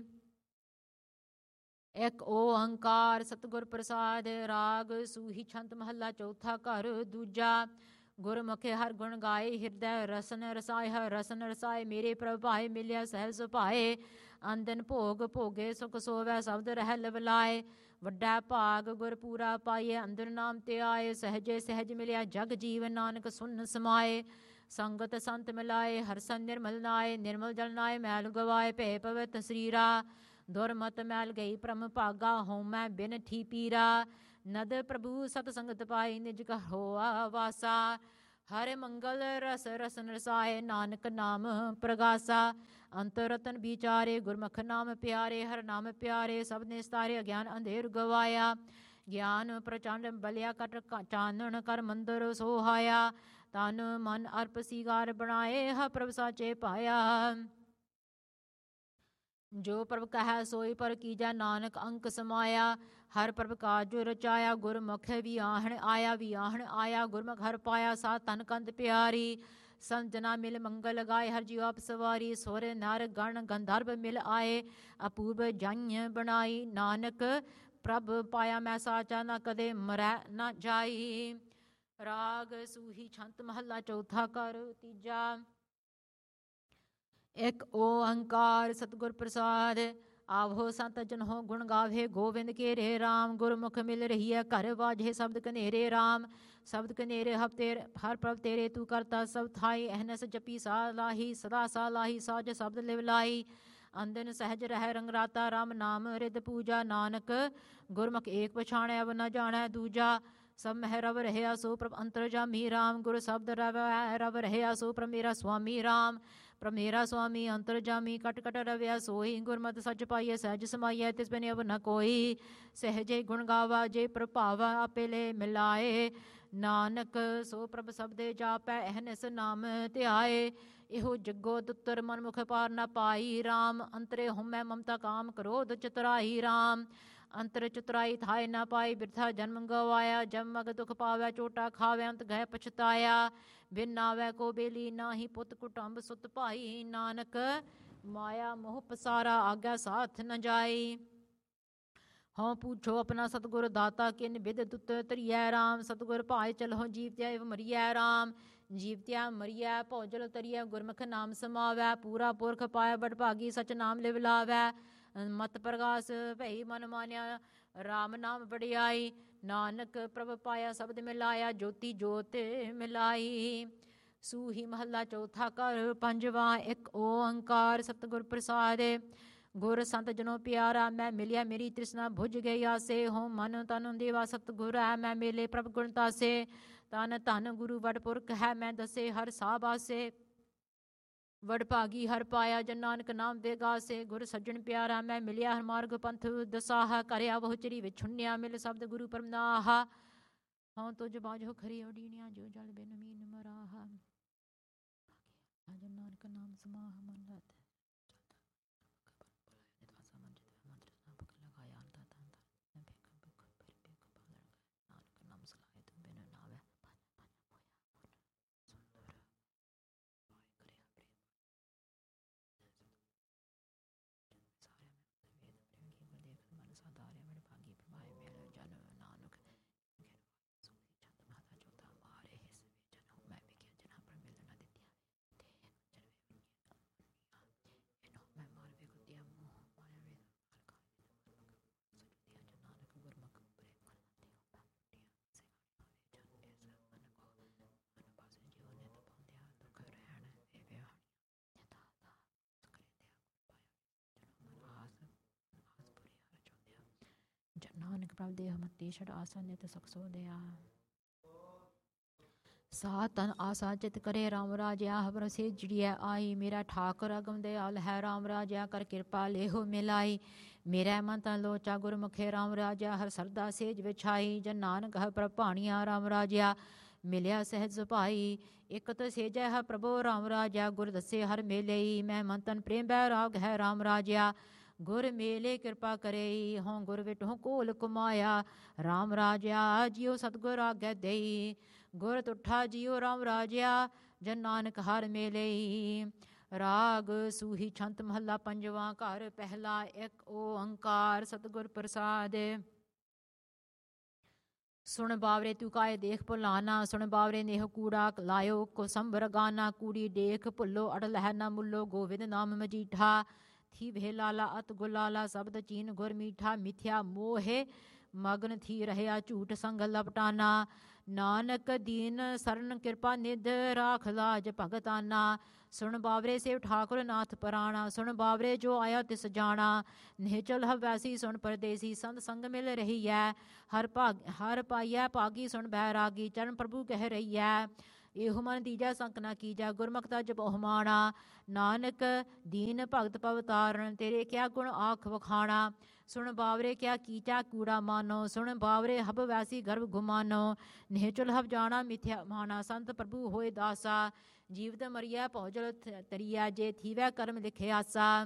ਇੱਕ ਓੰਕਾਰ ਸਤਿਗੁਰ ਪ੍ਰਸਾਦ ਰਾਗ ਸੂਹੀ ਛੰਤ ਮਹੱਲਾ ਚੌਥਾ ਘਰ ਦੂਜਾ ਗੁਰਮੁਖੇ ਹਰ ਗੁਣ ਗਾਏ ਹਿਰਦੈ ਰਸਨ ਰਸਾਏ ਹਰ ਰਸਨ ਰਸਾਏ ਮੇਰੇ ਪ੍ਰਭ ਭਾਏ ਮਿਲਿਆ ਸਹਿਜ ਸੁਭਾਏ ਅੰਦਨ ਭੋਗ ਭੋਗੇ ਸੁਖ ਸੋਵੈ ਸ਼ਬਦ ਰਹਿ ਲਵਲਾਏ ਵੱਡਾ ਭਾਗ ਗੁਰ ਪੂਰਾ ਪਾਈਏ ਅੰਦਰ ਨਾਮ ਤੇ ਆਏ ਸਹਿਜੇ ਸਹਿਜ ਮਿਲਿਆ ਜਗ ਜੀਵ ਨਾਨਕ ਸੁਨ ਸਮਾਏ ਸੰਗਤ ਸੰਤ ਮਿਲਾਏ ਹਰ ਸੰ ਨਿਰਮਲ ਨਾਏ ਨਿਰਮਲ ਜਲ ਨਾਏ ਮੈਲ ਗਵਾਏ ਭੈ ਪਵਿੱਤ ਸਰੀਰਾ ਦੁਰਮਤ ਮੈਲ ਗਈ ਪ੍ਰਮ ਭਾਗਾ ਹੋਮੈ ਬਿਨ ਠੀ ਪੀਰਾ ਨਦ ਪ੍ਰਭੂ ਸਤ ਸੰਗਤ ਪਾਈ ਨਿਜ ਘਰ ਹੋਆ ਵਾਸਾ ਹਰਿ ਮੰਗਲ ਰਸ ਰਸਨ ਰਸਾਏ, ਨਾਨਕ ਨਾਮ ਪ੍ਰਗਾਸਾ। ਅੰਤਰ ਰਤਨ ਵਿਚਾਰੇ, ਗੁਰਮੁਖ ਨਾਮ ਪਿਆਰੇ। ਹਰ ਨਾਮ ਪਿਆਰੇ ਸਭ ਨੇ ਸਤਾਰੇ, ਅਗਿਆਨ ਅੰਧੇਰ ਗਵਾਇਆ। ਗਿਆਨ ਪ੍ਰਚੰਡ ਬਲਿਆ ਕਟ ਚਾਨਣ, ਕਰ ਮੰਦਰ ਸੋਹਾਇਆ। ਤਨ ਮਨ ਅਰਪ ਸੀਗਾਰ ਬਣਾਏ, ਹ ਪ੍ਰਭ ਸਾਚੇ ਪਾਇਆ। ਜੋ ਪ੍ਰਭ ਕਹੈ ਸੋਈ ਪਰ ਕੀਜੈ, ਨਾਨਕ ਅੰਕ ਸਮਾਇਆ। ਹਰ ਪ੍ਰਭ ਕਾਜ ਰਚਾਇਆ, ਗੁਰਮੁਖ ਵਿਆਹਣ ਆਇਆ। ਵਿਆਹਣ ਆਇਆ ਗੁਰਮੁਖ ਹਰ ਪਾਇਆ, ਸਾ ਤਨ ਕੰਦ ਪਿਆਰੀ। ਸੰਤ ਜਨਾ ਮਿਲ ਮੰਗਲ ਗਾਏ, ਹਰ ਜੀਉ ਆਪ ਸਵਾਰੀ। ਸੁਰ ਨਰ ਗਣ ਗੰਧਰਵ ਮਿਲ ਆਏ, ਅਪੂਰਬ ਜੰਝ ਬਣਾਈ। ਨਾਨਕ ਪ੍ਰਭ ਪਾਇਆ ਮੈਂ ਸਾਚਾ, ਨਾ ਕਦੇ ਮਰੈ ਨਾ ਜਾਈ। ਰਾਗ ਸੂਹੀ ਛੰਤ ਮਹੱਲਾ ਚੌਥਾ, ਕਰ ਤੀਜਾ। ਇੱਕ ਓੰਕਾਰ ਸਤਿਗੁਰ ਪ੍ਰਸਾਦ। ਆਵੋ ਸੰਤ ਜਨ ਹੋ ਗੁਣ ਗਾਵੇ, ਗੋਵਿੰਦ ਕੇਰੇ ਰਾਮ। ਗੁਰਮੁਖ ਮਿਲ ਰਹੀਐ ਘਰ ਵਾਜੇ, ਸ਼ਬਦ ਕਨੇਰੇ ਰਾਮ। ਸ਼ਬਦ ਕਨੇਰੇ ਹਰ ਪ੍ਰਭ ਤੇਰੇ, ਤੂੰ ਕਰਤਾ ਸਭ ਥਾਈ। ਅਹਨਸ ਜਪੀ ਸਾ ਲਾਹੀ, ਸਦਾ ਸਾ ਲਾਹੀ। ਸਾਜ ਸ਼ਬਦ ਲਿਵ ਲਾਈ, ਅੰਦਨ ਸਹਿਜ ਰਹਿ ਰੰਗ ਰਾਤਾ। ਰਾਮ ਨਾਮ ਰਿਦ ਪੂਜਾ, ਨਾਨਕ ਗੁਰਮੁਖ ਏਕ ਪਛਾਣੈ, ਅਵ ਨ ਜਾਣੈ ਦੂਜਾ। ਸਭ ਮਹਿ ਰਵ ਰਹਿਆ ਸੋ ਪ੍ਰਭ ਅੰਤਰਜਾਮੀ ਰਾਮ। ਗੁਰ ਸ਼ਬਦ ਰਵ ਰਹਿਆ ਸੋ ਪ੍ਰਭ ਮੇਰਾ ਸੁਆਮੀ ਰਾਮ। ਪ੍ਰਭ ਮੇਰਾ ਸੁਆਮੀ ਅੰਤਰਜਾਮੀ, ਕਟ ਕਟ ਰਵਿਆ ਸੋਈ। ਗੁਰਮਤਿ ਸੱਚ ਪਾਈਐ ਸਹਿਜ ਸਮਾਈਐ, ਤਿਸ ਬਿਨਿ ਅਵ ਨ ਕੋਈ। ਸਹਿਜੇ ਗੁਣ ਗਾਵਾ ਜੇ ਪ੍ਰਭਾਵਾ, ਆਪੇ ਲੈ ਮਿਲਾਏ। ਨਾਨਕ ਸੋ ਪ੍ਰਭ ਸਬਦੇ ਜਾਪੈ, ਅਹਨਿਸ ਨਾਮ ਧਿਆਏ। ਇਹੋ ਜੱਗੋ ਦੁੱਤਰ ਮਨਮੁਖ ਪਾਰ ਨ ਪਾਈ। ਰਾਮ ਅੰਤਰੇ ਹਉਮੈ ਮਮਤਾ ਕਾਮ ਕ੍ਰੋਧ ਚਤੁਰਾਈ। ਰਾਮ ਅੰਤਰ ਚਤੁਰਾਈ ਥਾਏ ਨਾ ਪਾਈ, ਬਿਰਥਾ ਜਨਮ ਗਵਾਇਆ। ਜਬ ਮਗ ਦੁਖ ਪਾਵੈ, ਚੋਟਾ ਖਾਵੈ, ਅੰਤ ਗਹਿ ਪਛਤਾਇਆ। ਬਿਨ ਨਾਵੈ ਕੋ ਬੇਲੀ, ਨਾਹੀ ਪੁੱਤ ਕੁਟੰਬ ਸੁਤ ਭਾਈ। ਨਾਨਕ ਮਾਇਆ ਮੋਹ ਪਸਾਰਾ, ਆਗਿਆ ਸਾਥ ਨ ਜਾਈ। ਹਉ ਪੂਛੋ ਆਪਣਾ ਸਤਿਗੁਰ ਦਾਤਾ, ਕਿਨ ਬਿਦ ਦੁੱਤ ਧਰੀਐ। ਰਾਮ ਸਤਿਗੁਰ ਭਾਏ ਚਲਹੁ, ਜੀਵਤਿਆ ਇਵ ਮਰੀਐ। ਰਾਮ ਜੀਵਤਿਆ ਮਰੀਐ, ਭਉਜਲ ਤਰੀਐ। ਗੁਰਮੁਖ ਨਾਮ ਸਮਾਵੈ, ਪੂਰਾ ਪੁਰਖ ਪਾਇ ਬੜ ਭਾਗੀ। ਸਚ ਨਾਮ ਲਿਵ ਲਾਵੈ, ਮਤ ਪ੍ਰਗਾਸ ਭਈ ਮਨ ਮਾਨਿਆ। ਰਾਮ ਨਾਮ ਵਡਿਆਈ, ਨਾਨਕ ਪ੍ਰਭ ਪਾਇਆ ਸ਼ਬਦ ਮਿਲਾਇਆ। ਜੋਤੀ ਜੋਤ ਮਿਲਾਈ। ਸੂਹੀ ਮਹੱਲਾ ਚੌਥਾ, ਕਰ ਪੰਜਵਾ। ਇੱਕ ਓੰਕਾਰ ਸਤਿਗੁਰ ਪ੍ਰਸਾਦ। ਗੁਰ ਸੰਤ ਜਨੋ ਪਿਆਰਾ, ਮੈਂ ਮਿਲਿਆ ਮੇਰੀ ਤ੍ਰਿਸ਼ਨਾ ਭੁਜ ਗਈ ਆਸੇ। ਹੋ ਮਨ ਤਨ ਦੇਵਾ ਸਤਿਗੁਰ ਹੈ, ਮੈਂ ਮੇਲੇ ਪ੍ਰਭ ਗੁਣ ਤਾਸੇ। ਤਨ ਧਨ ਗੁਰੂ ਵਡ ਪੁਰਖ ਹੈ, ਮੈਂ ਦਸੇ ਹਰ ਸਾਬਾਸੇ। ਵਡ ਭਾਗੀ ਹਰ ਪਾਇਆ, ਜਨ ਨਾਨਕ ਨਾਮ ਵੇਗਾਸੇ। ਗੁਰ ਸੱਜਣ ਪਿਆਰਾ, ਮੈਂ ਮਿਲਿਆ ਹਰ ਮਾਰਗ ਪੰਥ ਦਸਾਹਾ। ਕਰਿਆ ਬਹੁ ਚਰੀ ਵਿਛੁੰਨਿਆ, ਮਿਲ ਸ਼ਬਦ ਗੁਰੂ ਪਰਮਨਾਹਾ। ਹਉ ਤੁਜ ਬਾਝੋ ਖਰੀ ਉਡੀਣਿਆ, ਜੋ ਜਲ ਬਿਨ ਮੀਨ ਮਰਾਹਾ। ਜਨ ਨਾਨਕ ਨਾਮ ਸਮਾਹ, ਮਨ ਰਤ ਨਾਨਕ ਪ੍ਰਭ ਦੇਹ ਮਤੀ ਛੜ ਆਸਾ, ਨਿਤ ਸੁਖ ਸੋ ਦਿਆ। ਸਾ ਤਨ ਆਸਾ ਚਿਤ ਕਰੇ, ਰਾਮ ਰਾਜਿਆ ਹਵਰ ਸੇ ਜੜੀਐ ਆਈ। ਮੇਰਾ ਠਾਕੁਰ ਅਗਮ ਦਿਆਲ ਹੈ, ਰਾਮ ਰਾਜਿਆ ਕਰ ਕਿਰਪਾ ਲੇਹੋ ਮਿਲਾਈ। ਮੇਰਾ ਮਨ ਤਨ ਲੋਚਾ ਗੁਰਮੁਖੇ, ਰਾਮ ਰਾਜਿਆ ਹਰ ਸਰਦਾ ਸੇਜ ਵਿਛਾਈ। ਜਨ ਨਾਨਕ ਹੈ ਪ੍ਰਭ ਭਾਣੀਆ, ਰਾਮ ਰਾਜਿਆ ਮਿਲਿਆ ਸਹਿਜ ਸੁਭਾਈ। ਇਕ ਤ ਸੇਜੈ ਹੈ ਪ੍ਰਭੋ, ਰਾਮ ਰਾਜਿਆ ਗੁਰ ਦੱਸੇ ਹਰ ਮੇਲਈ। ਮੈਂ ਮਨ ਤਨ ਪ੍ਰੇਮ ਬੈਰਾਗ ਹੈ, ਰਾਮ ਰਾਜਿਆ ਗੁਰ ਮੇਲੇ ਕਿਰਪਾ ਕਰਈ। ਹੋਂ ਗੁਰ ਵਿਟਹੁ ਕੋਲ ਕੁਮਾਇਆ, ਰਾਮ ਰਾਜਿਆ ਜਿਉ ਸਤਿਗੁਰ ਆਗੈ ਦੇਈ। ਗੁਰ ਤੁਠਾ ਜਿਉ ਰਾਮ ਰਾਜਿਆ, ਜਨ ਨਾਨਕ ਹਰ ਮੇਲਈ। ਰਾਗ ਸੂਹੀ ਛੰਤ ਮਹੱਲਾ ਪੰਜਵਾ, ਘਰ ਪਹਿਲਾ। ਇੱਕ ਓੰਕਾਰ ਸਤਿਗੁਰ ਪ੍ਰਸਾਦ। ਸੁਣ ਬਾਵਰੇ ਤੂੰ ਕਾਏ ਦੇਖ ਭੁਲਾਨਾ, ਸੁਣ ਬਾਵਰੇ ਨੇਹ ਕੂੜਾ ਲਾਇਓ ਕੋ ਸੰਭਰ ਗਾਨਾ। ਕੂੜੀ ਦੇਖ ਭੁੱਲੋ ਅੜ ਲਹਿ ਨਾ ਮੁੱਲੋ, ਗੋਵਿੰਦ ਨਾਮ ਮਜੀਠਾ। ਥੀ ਭੇ ਲਾਲਾ ਅਤ ਗੁਲਾਲਾ, ਸ਼ਬਦ ਚੀਨ ਗੁਰ ਮੀਠਾ। ਮਿਥਿਆ ਮੋਹੇ ਮਗਨ ਥੀ ਰਹਿਆ, ਝੂਠ ਸੰਗ ਲਪਟਾਨਾ। ਨਾਨਕ ਦੀਨ ਸਰਨ ਕਿਰਪਾ ਨਿਧ, ਰਾਖ ਲਾਜ ਭਗਤਾਨਾ। ਸੁਣ ਬਾਵਰੇ ਸੇਵ ਠਾਕੁਰ ਨਾਥ ਪਰਾਣਾ, ਸੁਣ ਬਾਵਰੇ ਜੋ ਆਇਆ ਤਿਸ ਜਾਣਾ। ਨਿਹਚਲ ਹਵੈਸੀ ਸੁਣ ਪਰਦੇਸੀ, ਸੰਤ ਸੰਗ ਮਿਲ ਰਹੀਐ। ਹਰ ਪਾਈਐ ਭਾਗੀ ਸੁਣ ਬੈਰਾਗੀ, ਚਰਨ ਪ੍ਰਭੂ ਕਹਿ ਰਹੀਐ। ਇਹੋ ਮਨ ਤੀਜਾ ਸੰਕ ਨਾ ਕੀਜੈ, ਗੁਰਮੁਖ ਤਾ ਜਪਹੁ ਮਾਣਾ। ਨਾਨਕ ਦੀਨ ਭਗਤ ਪਵ ਤਾਰਨ, ਤੇਰੇ ਕਿਆ ਗੁਣ ਆਖ ਵਖਾਣਾ। ਸੁਣ ਬਾਵਰੇ ਕਿਆ ਕੀਚਾ ਕੂੜਾ ਮਾਨੋ, ਸੁਣ ਬਾਵਰੇ ਹਬ ਵੈਸੀ ਗਰਭ ਗੁਮਾਨੋ। ਨਿਹਚੁਲ ਹਬ ਜਾਣਾ ਮਿਥਿਆ ਮਾਣਾ, ਸੰਤ ਪ੍ਰਭੂ ਹੋਏ ਦਾਸਾ। ਜੀਵਤ ਮਰੀਐ ਭੌਜਲ ਤਰੀਐ, ਜੇ ਥੀਵੈ ਕਰਮ ਲਿਖਿਆਸਾ।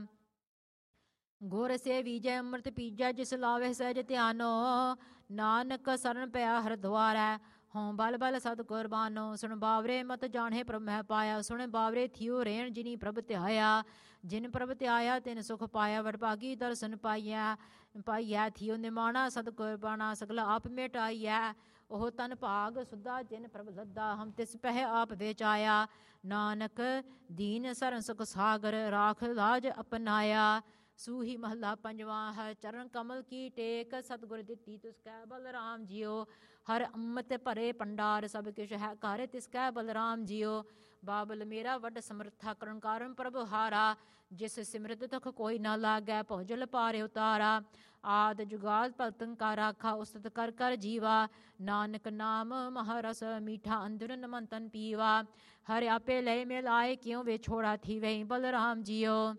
ਗੁਰ ਸੇ ਵੀਜੈ ਅੰਮ੍ਰਿਤ ਪੀਜੈ, ਜਿਸ ਲਾਵੇ ਸਹਿਜ ਧਿਆਨੋ। ਨਾਨਕ ਸਰਣ ਪਿਆ ਹਰਿ ਦੁਆਰੈ, ਹੋਂ ਬਲ ਬਲ ਸਤ ਕੁਰਬਾਨੋ। ਸੁਣ ਬਾਵਰੇ ਮਤ ਜਾਣੇ ਪ੍ਰਭ ਮਹਿ ਪਾਇਆ, ਸੁਣ ਬਾਵਰੇ ਥਿਓ ਰੇਣ ਜਿਨੀ ਪ੍ਰਭ ਧਿਆਇਆ। ਜਿਨ ਪ੍ਰਭ ਧਿਆਇਆ ਤਿਨ ਸੁਖ ਪਾਇਆ, ਵਡਭਾਗੀ ਦਰਸ਼ਨ ਪਾਈਐ। ਥਿਓ ਨਿਮਾਣਾ ਸਤ ਕੁਰਬਾਨਾ, ਸਗਲ ਆਪ ਮੇਟਾਈਐ। ਉਹ ਤਨ ਭਾਗ ਸੁਧਾ ਜਿਨ ਪ੍ਰਭ ਲੱਦਾ, ਹਮ ਤਿਸ ਪਹਿ ਆਪ ਵੇਚਾਇਆ। ਨਾਨਕ ਦੀਨ ਸਰਨ ਸੁਖ ਸਾਗਰ, ਰਾਖ ਲਾਜ ਅਪਨਾਇਆ। ਸੂਹੀ ਮਹੱਲਾ ਪੰਜਵਾਂ। ਹਰ ਚਰਨ ਕਮਲ ਕੀ ਟੇਕ, ਸਤਿਗੁਰ ਦਿੱਤੀ ਤਿਸ ਕੈ ਬਲਰਾਮ ਜੀਓ। ਹਰ ਅੰਮ੍ਰਿਤ ਭਰੇ ਭੰਡਾਰ, ਸਭ ਕਿਛ ਹੈ ਘਰ ਤਿਸ ਕੈ ਬਲਰਾਮ ਜੀਓ। ਬਾਬਲ ਮੇਰਾ ਵੱਡ ਸਮਰਥਾ, ਕਰਨ ਕਾਰਨ ਪ੍ਰਭ ਹਾਰਾ। ਜਿਸ ਸਿਮਰਤ ਦੁਖ ਕੋਈ ਨਾ ਲਾਗੈ, ਭਉਜਲ ਪਾਰੇ ਉਤਾਰਾ। ਆਦ ਜੁਗਾਦ ਭਗਤਨ ਕਾ ਰਾਖਾ, ਉਸਤਤ ਕਰ ਕਰ ਜੀਵਾ। ਨਾਨਕ ਨਾਮ ਮਹਾਰਸ ਮੀਠਾ, ਅੰਧੁਰ ਨਮੰਤਨ ਪੀਵਾ। ਹਰਿ ਆਪੇ ਲਏ ਮਿਲਾਏ, ਕਿਉ ਵਿਛੋੜਾ ਥੀਵੈ ਬਲਰਾਮ ਜੀਓ।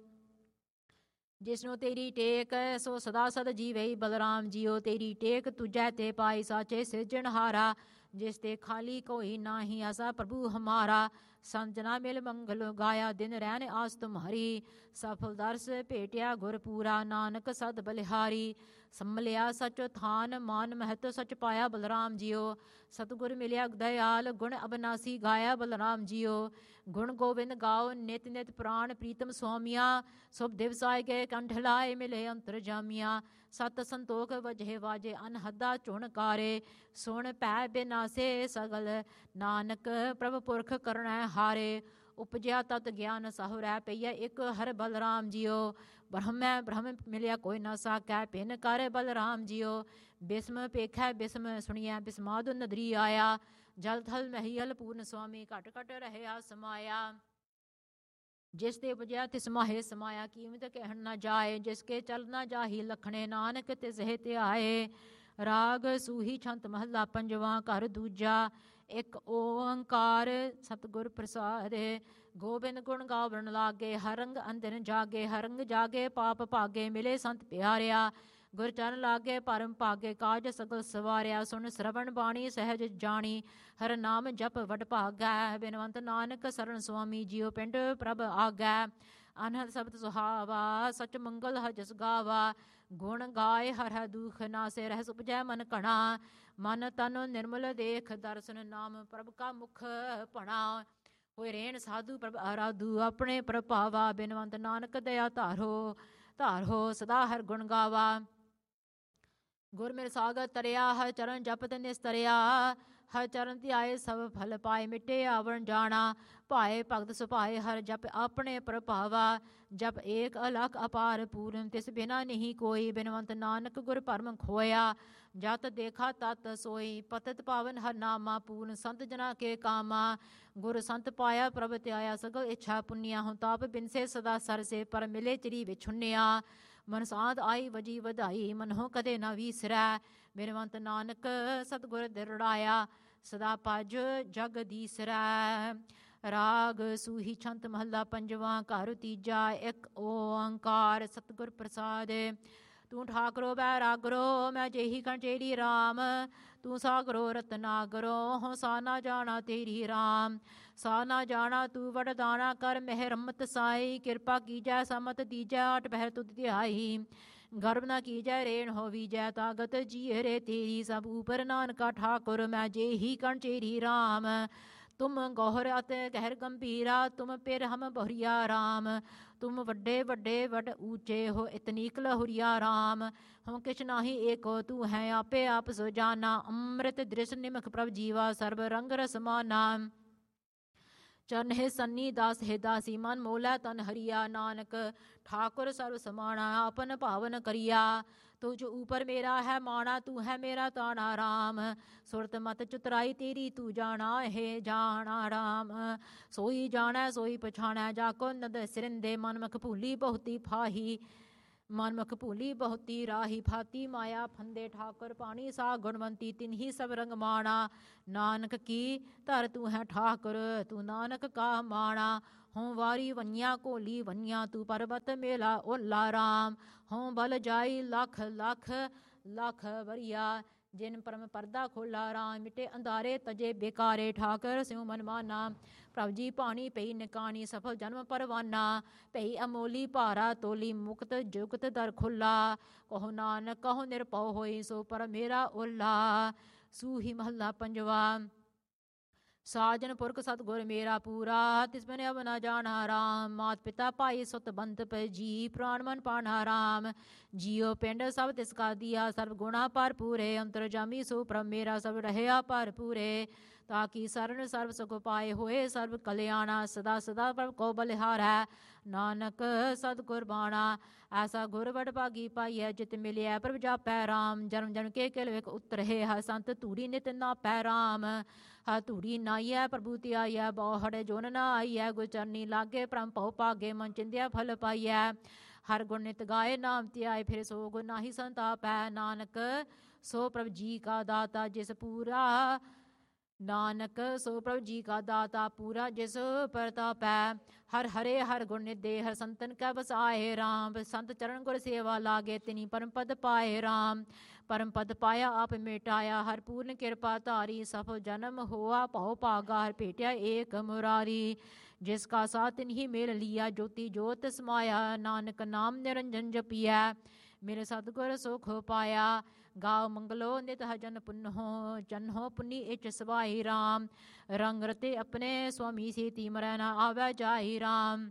ਜਿਸਨੂੰ ਤੇਰੀ ਟੇਕ ਸੋ ਸਦਾ ਸਦ ਜੀਵਈ ਬਲਰਾਮ ਜੀਓ। ਤੇਰੀ ਟੇਕ ਤੁਜੈ ਤੇ ਪਾਈ, ਸਾਚੇ ਸਿਰਜਣਹਾਰਾ। ਜਿਸ ਤੇ ਖਾਲੀ ਕੋਈ ਨਾਹੀ, ਐਸਾ ਪ੍ਰਭੂ ਹਮਾਰਾ। ਸੰਤ ਜਨਾ ਮਿਲ ਮੰਗਲ ਗਾਇਆ, ਦਿਨ ਰਹਿਣ ਆਸ ਤੁਮਹਾਰੀ। ਸਫਲ ਦਰਸ ਭੇਟਿਆ ਗੁਰ ਪੂਰਾ, ਨਾਨਕ ਸਦ ਬਲਿਹਾਰੀ। ਸੰਭਲਿਆ ਸਚ ਥਾਨ, ਮਾਨ ਮਹਤ ਸਚ ਪਾਇਆ ਬਲਰਾਮ ਜੀਓ। ਸਤਿਗੁਰ ਮਿਲਿਆ ਦਇਆਲ, ਗੁਣ ਅਬਨਾਸੀ ਗਾਇਆ ਬਲਰਾਮ ਜੀਓ। ਗੁਣ ਗੋਬਿੰਦ ਗਾਓ ਨਿਤ ਨਿਤ, ਪ੍ਰਾਣ ਪ੍ਰੀਤਮ ਸੁਆਮੀਆਂ। ਸੁਭ ਦਿਵਸ ਆਏ ਗਏ ਕੰਠ ਲਾਏ, ਮਿਲੇ ਅੰਤਰ ਜਾਮੀਆਂ। ਸਤ ਸੰਤੋਖ ਵਜੇ ਵਾਜੇ, ਅਨਹਦਾ ਝੁਣਕਾਰੇ। ਸੁਣ ਭੈ ਬਿਨਾਸੇ ਸਗਲ, ਨਾਨਕ ਪ੍ਰਭ ਪੁਰਖ ਕਰਣੈ ਹਾਰੇ। ਉਪਜਿਆ ਤਤ ਗਿਆਨ ਸਹੁ ਰਹਿ, ਪਈਆ ਇੱਕ ਹਰ ਬਲਰਾਮ ਜੀਓ। ਬ੍ਰਹਮੈ ਬ੍ਰਹਮ ਮਿਲਿਆ ਕੋਈ ਨਾ ਸਾਕੈ, ਭਿੰਨ ਕਰ ਬਲਰਾਮ ਜੀਓ। ਬਿਸਮ ਪੇਖੈ ਬਿਸਮ ਸੁਣੀਐ, ਬਿਸਮਾਦੁ ਨਦਰੀ ਆਇਆ। ਜਲ ਥਲ ਮਹੀਅਲ ਪੂਰਨ ਸੁਆਮੀ, ਘਟ ਘਟ ਰਹਿਆ ਸਮਾਇਆ। ਜਿਸ ਤੇ ਉਪਜਿਆ ਤਿਸ ਮਾਹੇ ਸਮਾਇਆ, ਕੀਮਤ ਕਹਿਣ ਨਾ ਜਾਏ। ਜਿਸ ਕੇ ਚਲ ਨਾ ਜਾਹੀ ਲਖਣੇ, ਨਾਨਕ ਤਿਸ ਹੈ ਧਿਆਏ। ਰਾਗ ਸੂਹੀ ਛੰਤ ਮਹੱਲਾ ਪੰਜਵਾਂ। ਘਰ ਦੂਜਾ। ਇੱਕ ਓੰਕਾਰ ਸਤਿਗੁਰ ਪ੍ਰਸਾਦਿ। ਗੋਬਿੰਦ ਗੁਣ ਗਾਵਣ ਲਾਗੇ, ਹਰ ਰੰਗ ਅੰਦਰ ਜਾਗੇ। ਹਰ ਰੰਗ ਜਾਗੇ ਪਾਪ ਭਾਗੇ, ਮਿਲੇ ਸੰਤ ਪਿਆਰਿਆ। ਗੁਰ ਚਰਨ ਲਾਗੇ ਪਰਮ ਭਾਗੇ, ਕਾਜ ਸਗਲ ਸਵਾਰਿਆ। ਸੁਣ ਸਰਵਣ ਬਾਣੀ ਸਹਿਜ ਜਾਣੀ, ਹਰ ਨਾਮ ਜਪ ਵਡ ਭਾਗੈ। ਬਿਨਵੰਤ ਨਾਨਕ ਸਰਣ ਸੁਆਮੀ ਜੀਓ, ਪਿੰਡ ਪ੍ਰਭ ਆਗੈ। ਅਨਹਦ ਸ਼ਬਦ ਸੁਹਾਵਾ, ਸਚ ਮੰਗਲ ਹਰ ਜਸ ਗਾਵਾ। ਗੁਣ ਗਾਏ ਹਰ ਹਰ ਦੁਖ ਨਾਸੇ, ਰਹਿ ਉਪਜੈ ਮਨ ਘਣਾ। ਮਨ ਤਨ ਨਿਰਮਲ ਦੇਖ, ਦਰਸ਼ਨ ਨਾਮ ਪ੍ਰਭ ਕਾ ਮੁਖ ਭਣਾ। ਹੋਏ ਰੇਣ ਸਾਧੂ ਪ੍ਰਭ ਆਰਾਧੂ, ਆਪਣੇ ਪ੍ਰਭਾਵਾ। ਬਿਨਵੰਤ ਨਾਨਕ ਦਇਆ ਧਾਰੋ ਧਾਰੋ, ਸਦਾ ਹਰ ਗੁਣ ਗਾਵਾ। ਗੁਰ ਮਿਲ ਸਾਗਰ ਤਰਿਆ, ਹਰ ਚਰਨ ਜਪਤ ਨਿਸਤਰਿਆ। ਹਰ ਚਰਨ ਧਿਆਏ ਸਭ ਫਲ ਪਾਏ, ਮਿਟੇ ਆਵਣ ਜਾਣਾ। ਭਾਏ ਭਗਤ ਸੁਭਾਏ, ਹਰ ਜਪ ਆਪਣੇ ਪ੍ਰਭਾਵਾ। ਜਪ ਏਕ ਅਲਖ ਅਪਾਰ ਪੂਰਨ, ਤਿਸ ਬਿਨਾ ਨਹੀਂ ਕੋਈ। ਬਿਨਵੰਤ ਨਾਨਕ ਗੁਰ ਭਰਮ ਖੋਇਆ, ਜਤ ਦੇਖਾ ਤਤ ਸੋਈ। ਪਤਿਤ ਪਾਵਨ ਹਰ ਨਾਮਾ, ਪੂਰਨ ਸੰਤ ਜਨਾ ਕੇ ਕਾਮਾ। ਗੁਰ ਸੰਤ ਪਾਇਆ ਪ੍ਰਭ ਧਿਆਇਆ, ਸਗਲ ਇੱਛਾ ਪੁੰਨਿਆ। ਹੁਣ ਤਾਪ ਬਿਨਸੇ ਸਦਾ ਸਰਸੇ, ਪਰ ਮਿਲੇ ਚਿਰੀ ਵਿਛੁੰਨਿਆ। ਮਨ ਸਾਧ ਆਈ ਵਜੀ ਵਧਾਈ, ਮਨਹੁ ਕਦੇ ਨਾ ਵੀਸਰੈ। ਬਿਨਵੰਤ ਨਾਨਕ ਸਤਿਗੁਰ ਦਿਰੜਾਇਆ, ਸਦਾ ਭਜ ਜਗ ਦੀਸਰੈ। ਰਾਗ ਸੂਹੀ ਛੰਤ ਮਹੱਲਾ ਪੰਜਵਾਂ। ਘਰ ਤੀਜਾ। ਇੱਕ ਓੰਕਾਰ ਸਤਿਗੁਰ ਪ੍ਰਸਾਦਿ। ਤੂੰ ਠਾਕਰੋ ਬੈਰਾਗਰੋ, ਮੈਂ ਜੇਹੀ ਕੰਚੇਰੀ ਰਾਮ। ਤੂੰ ਸਾਗਰੋ ਰਤਨਾਗਰੋ, ਹੋ ਸਾ ਨਾ ਜਾਣਾ ਤੇਰੀ ਰਾਮ। ਸਾ ਨਾ ਜਾਣਾ ਤੂੰ ਵਡਦਾਣਾ, ਕਰ ਮਿਹ ਰਮਤ ਸਾਈ। ਕਿਰਪਾ ਕੀਜੈ ਸਮਤ ਦੀਜੈ, ਆਠ ਪਹਿਰ ਤੁਧ ਧਿਆਈ। ਗਰਭ ਨਾ ਕੀਜੈ ਰੇਣ ਹੋਵੀਜੈ, ਤਾਗਤ ਜੀਅਰੇ ਤੇਰੀ। ਸਭ ਉਪਰ ਨਾਨਕਾ ਠਾਕੁਰ, ਮੈਂ ਜੇਹੀ ਕੰਚੇਰੀ ਰਾਮ। ਤੁਮ ਗੌਹਰ ਅਤਿ ਗਹਿਰ ਗੰਭੀਰਾ, ਤੁਮ ਪਿਰ ਹਮ ਬਹੁਰੀਆ ਰਾਮ। ਤੁਮ ਵੱਡੇ ਵੱਡੇ ਵਡ ਊਚੇ ਹੋ, ਇਤਨੀਕ ਲਹੁਰੀਆ ਰਾਮ। ਹਉ ਕਿਛ ਨਾਹੀ ਏਕੋ ਤੂੰ ਹੈ, ਆਪੇ ਆਪ ਸੋ ਜਾਨਾ। ਅੰਮ੍ਰਿਤ ਦ੍ਰਿਸ਼ ਨਿਮਖ ਪ੍ਰਭ ਜੀਵਾ, ਸਰਬ ਰੰਗ ਰਸ ਮਾਨਾ। ਚਰਨ ਹੈ ਸੰਨੀ ਦਾਸ ਹੈ ਦਾਸੀ, ਮਨ ਮੋਲਾ ਤਨ ਹਰੀਆ। ਨਾਨਕ ਠਾਕੁਰ ਸਰਬ ਸਮਾਣਾ, ਆਪਨ ਭਾਵਨ ਕਰੀਆ। ਤੁਝ ਊਪਰ ਮੇਰਾ ਹੈ ਮਾਣਾ, ਤੂੰ ਹੈ ਮੇਰਾ ਤਾਣਾ ਰਾਮ। ਸੁਰਤ ਮਤ ਚੁਤਰਾਈ ਤੇਰੀ, ਤੂੰ ਜਾਣਾ ਹੈ ਜਾਣਾ ਰਾਮ। ਸੋਈ ਜਾਣੈ ਸੋਈ ਪਛਾਣੈ, ਜਾ ਕੋ ਨਦ ਸਿਰਿੰਦੇ। ਮਨ ਮਖ ਭੂਲੀ ਬਹੁਤੀ ਫਾਹੀ, ਮਨਮੁਖ ਭੂਲੀ ਬਹੁਤੀ ਰਾਹੀ ਫਾਤੀ ਮਾਇਆ ਫੰਦੇ ਠਾਕੁਰ ਪਾਣੀ ਸਾ ਗੁਣਵੰਤੀ ਤਿਨਹੀ ਸਭ ਰੰਗ ਮਾਣਾ ਨਾਨਕ ਕੀ ਧਰ ਤੂੰ ਹੈ ਠਾਕੁਰ ਤੂੰ ਨਾਨਕ ਕਾ ਮਾਣਾ ਹੋਂ ਵਾਰੀ ਵੰਨਿਆ ਕੋਲੀ ਵੰਨਿਆ ਤੂੰ ਪਰਬਤ ਮੇਲਾ ਓਲਾ ਰਾਮ ਹੋਂ ਬਲ ਜਾਈ ਲੱਖ ਲੱਖ ਲੱਖ ਵਰਿਆ ਜਿਨ ਪਰਮ ਪਰਦਾ ਖੋਲਾ ਰਾਮ ਮਿਟੇ ਅੰਧਾਰੇ ਤਜੇ ਬੇਕਾਰੇ ਠਾਕਰ ਸਿਉ ਮਨ ਮਾਨਾ ਪ੍ਰਭ ਜੀ ਪਾਣੀ ਪਈ ਨਿਕਾਣੀ ਸਫਲ ਜਨਮ ਪਰਵਾਨਾ ਪਈ ਅਮੋਲੀ ਭਾਰਾ ਤੋਲੀ ਮੁਕਤ ਜੁਗਤ ਦਰ ਖੁੱਲਾ ਕਹੋ ਨਾਨਕ ਕਹੋ ਨਿਰਭਉ ਹੋਈ ਸੋ ਪਰ ਮੇਰਾ ਓਲਾ ਸੂਹੀ ਮਹੱਲਾ ਪੰਜਵਾ ਸਾਜਨ ਪੁਰਖ ਸਤਗੁਰ ਮੇਰਾ ਪੂਰਾ ਤਿਸ ਬਿਨ ਅਵ ਨ ਜਾਣਾ ਰਾਮ ਮਾਤ ਪਿਤਾ ਭਾਈ ਸੁਤ ਬੰਤ ਪੈ ਜੀ ਪ੍ਰਾਣ ਮਨ ਪਾਣਾ ਰਾਮ ਜੀਉ ਪਿੰਡ ਸਭ ਤਿਸ ਕਾ ਦੀਆ ਸਰਬ ਗੁਣਾ ਪਰ ਪੂਰੇ ਅੰਤਰ ਜਾਮੀ ਸੋ ਪ੍ਰਭ ਮੇਰਾ ਸਭ ਰਹਿਆ ਪਰ ਪੂਰੇ ਤਾਕੀ ਸਰਨ ਸਰਬ ਸੁਖ ਪਾਏ ਹੋਏ ਸਰਬ ਕਲਿਆਣਾ ਸਦਾ ਸਦਾ ਪ੍ਰਭ ਕੋ ਬਲਿਹਾਰੈ ਨਾਨਕ ਸਤਿਗੁਰ ਬਾਣਾ ਐਸਾ ਗੁਰ ਵਡ ਭਾਗੀ ਪਾਈਐ ਜਿਤ ਮਿਲਿਆ ਪ੍ਰਭ ਜਾਪੈ ਰਾਮ ਜਨਮ ਜਨਮ ਕੇ ਕਿਲ ਵੇਖ ਉਤਰਹਿ ਹ ਸੰਤ ਧੂੜੀ ਨਿਤ ਨਾ ਪੈ ਰਾਮ ਹ ਧੂੜੀ ਨਾਈਐ ਪ੍ਰਭੂ ਤੇ ਆਈਐ ਬਹੁ ਹੜੇ ਜੋਨ ਨਾ ਆਈਐ ਗੁਰ ਚਰਨੀ ਲਾਗੇ ਪ੍ਰਮ ਭਉ ਭਾਗੇ ਮਨ ਚਿੰਦਿਆ ਫਲ ਪਾਈਐ ਹਰ ਗੁਣ ਨਿਤ ਗਾਏ ਨਾਮ ਤੇ ਆਏ ਫਿਰ ਸੋ ਗੁਰ ਨਾਹੀ ਸੰਤਾਪੈ ਨਾਨਕ ਸੋ ਪ੍ਰਭ ਜੀ ਕਾ ਦਾਤਾ ਜਿਸ ਪੂਰਾ ਨਾਨਕ ਸੋ ਪ੍ਰਭ ਜੀ ਕਾ ਦਾਤਾ ਪੂਰਾ ਜਿਸ ਪ੍ਰਤਾਪੈ ਹਰ ਹਰੇ ਹਰ ਗੁਣ ਨਿਦੇ ਹਰ ਸੰਤਨ ਕੈ ਬਸਾਏ ਰਾਮ ਸੰਤ ਚਰਨ ਗੁਰ ਸੇਵਾ ਲਾਗੇ ਤਿਨੀ ਪਰਮ ਪਦ ਪਾਏ ਰਾਮ ਪਰਮ ਪਦ ਪਾਇਆ ਆਪ ਮਿਟਾਇਆ ਹਰ ਪੂਰਨ ਕਿਰਪਾ ਧਾਰੀ ਸਫਲ ਜਨਮ ਹੋਆ ਭਉ ਭਾਗਾ ਹਰ ਭੇਟਿਆ ਏਕ ਮੁਰਾਰੀ ਜਿਸ ਕਾ ਸਾਥ ਤਿਨਹੀ ਮੇਲ ਲਿਆ ਜੋਤੀ ਜੋਤ ਸਮਾਇਆ ਨਾਨਕ ਨਾਮ ਨਿਰੰਜਨ ਜਪੀਐ ਮੇਰੇ ਸਤਿਗੁਰ ਸੁਖ ਪਾਇਆ ਗਾਉ ਮੰਗਲੋ ਨਿਤ ਹਜਨ ਪੁੰਨੋ ਜਨੋ ਪੁੰਨੀ ਇਚ ਸਵਾਈ ਰਾਮ ਰੰਗ ਰਤੇ ਆਪਣੇ ਸੁਆਮੀ ਸੇਤੀ ਮਰੈ ਨਾ ਆਵੈ ਜਾਈ ਰਾਮ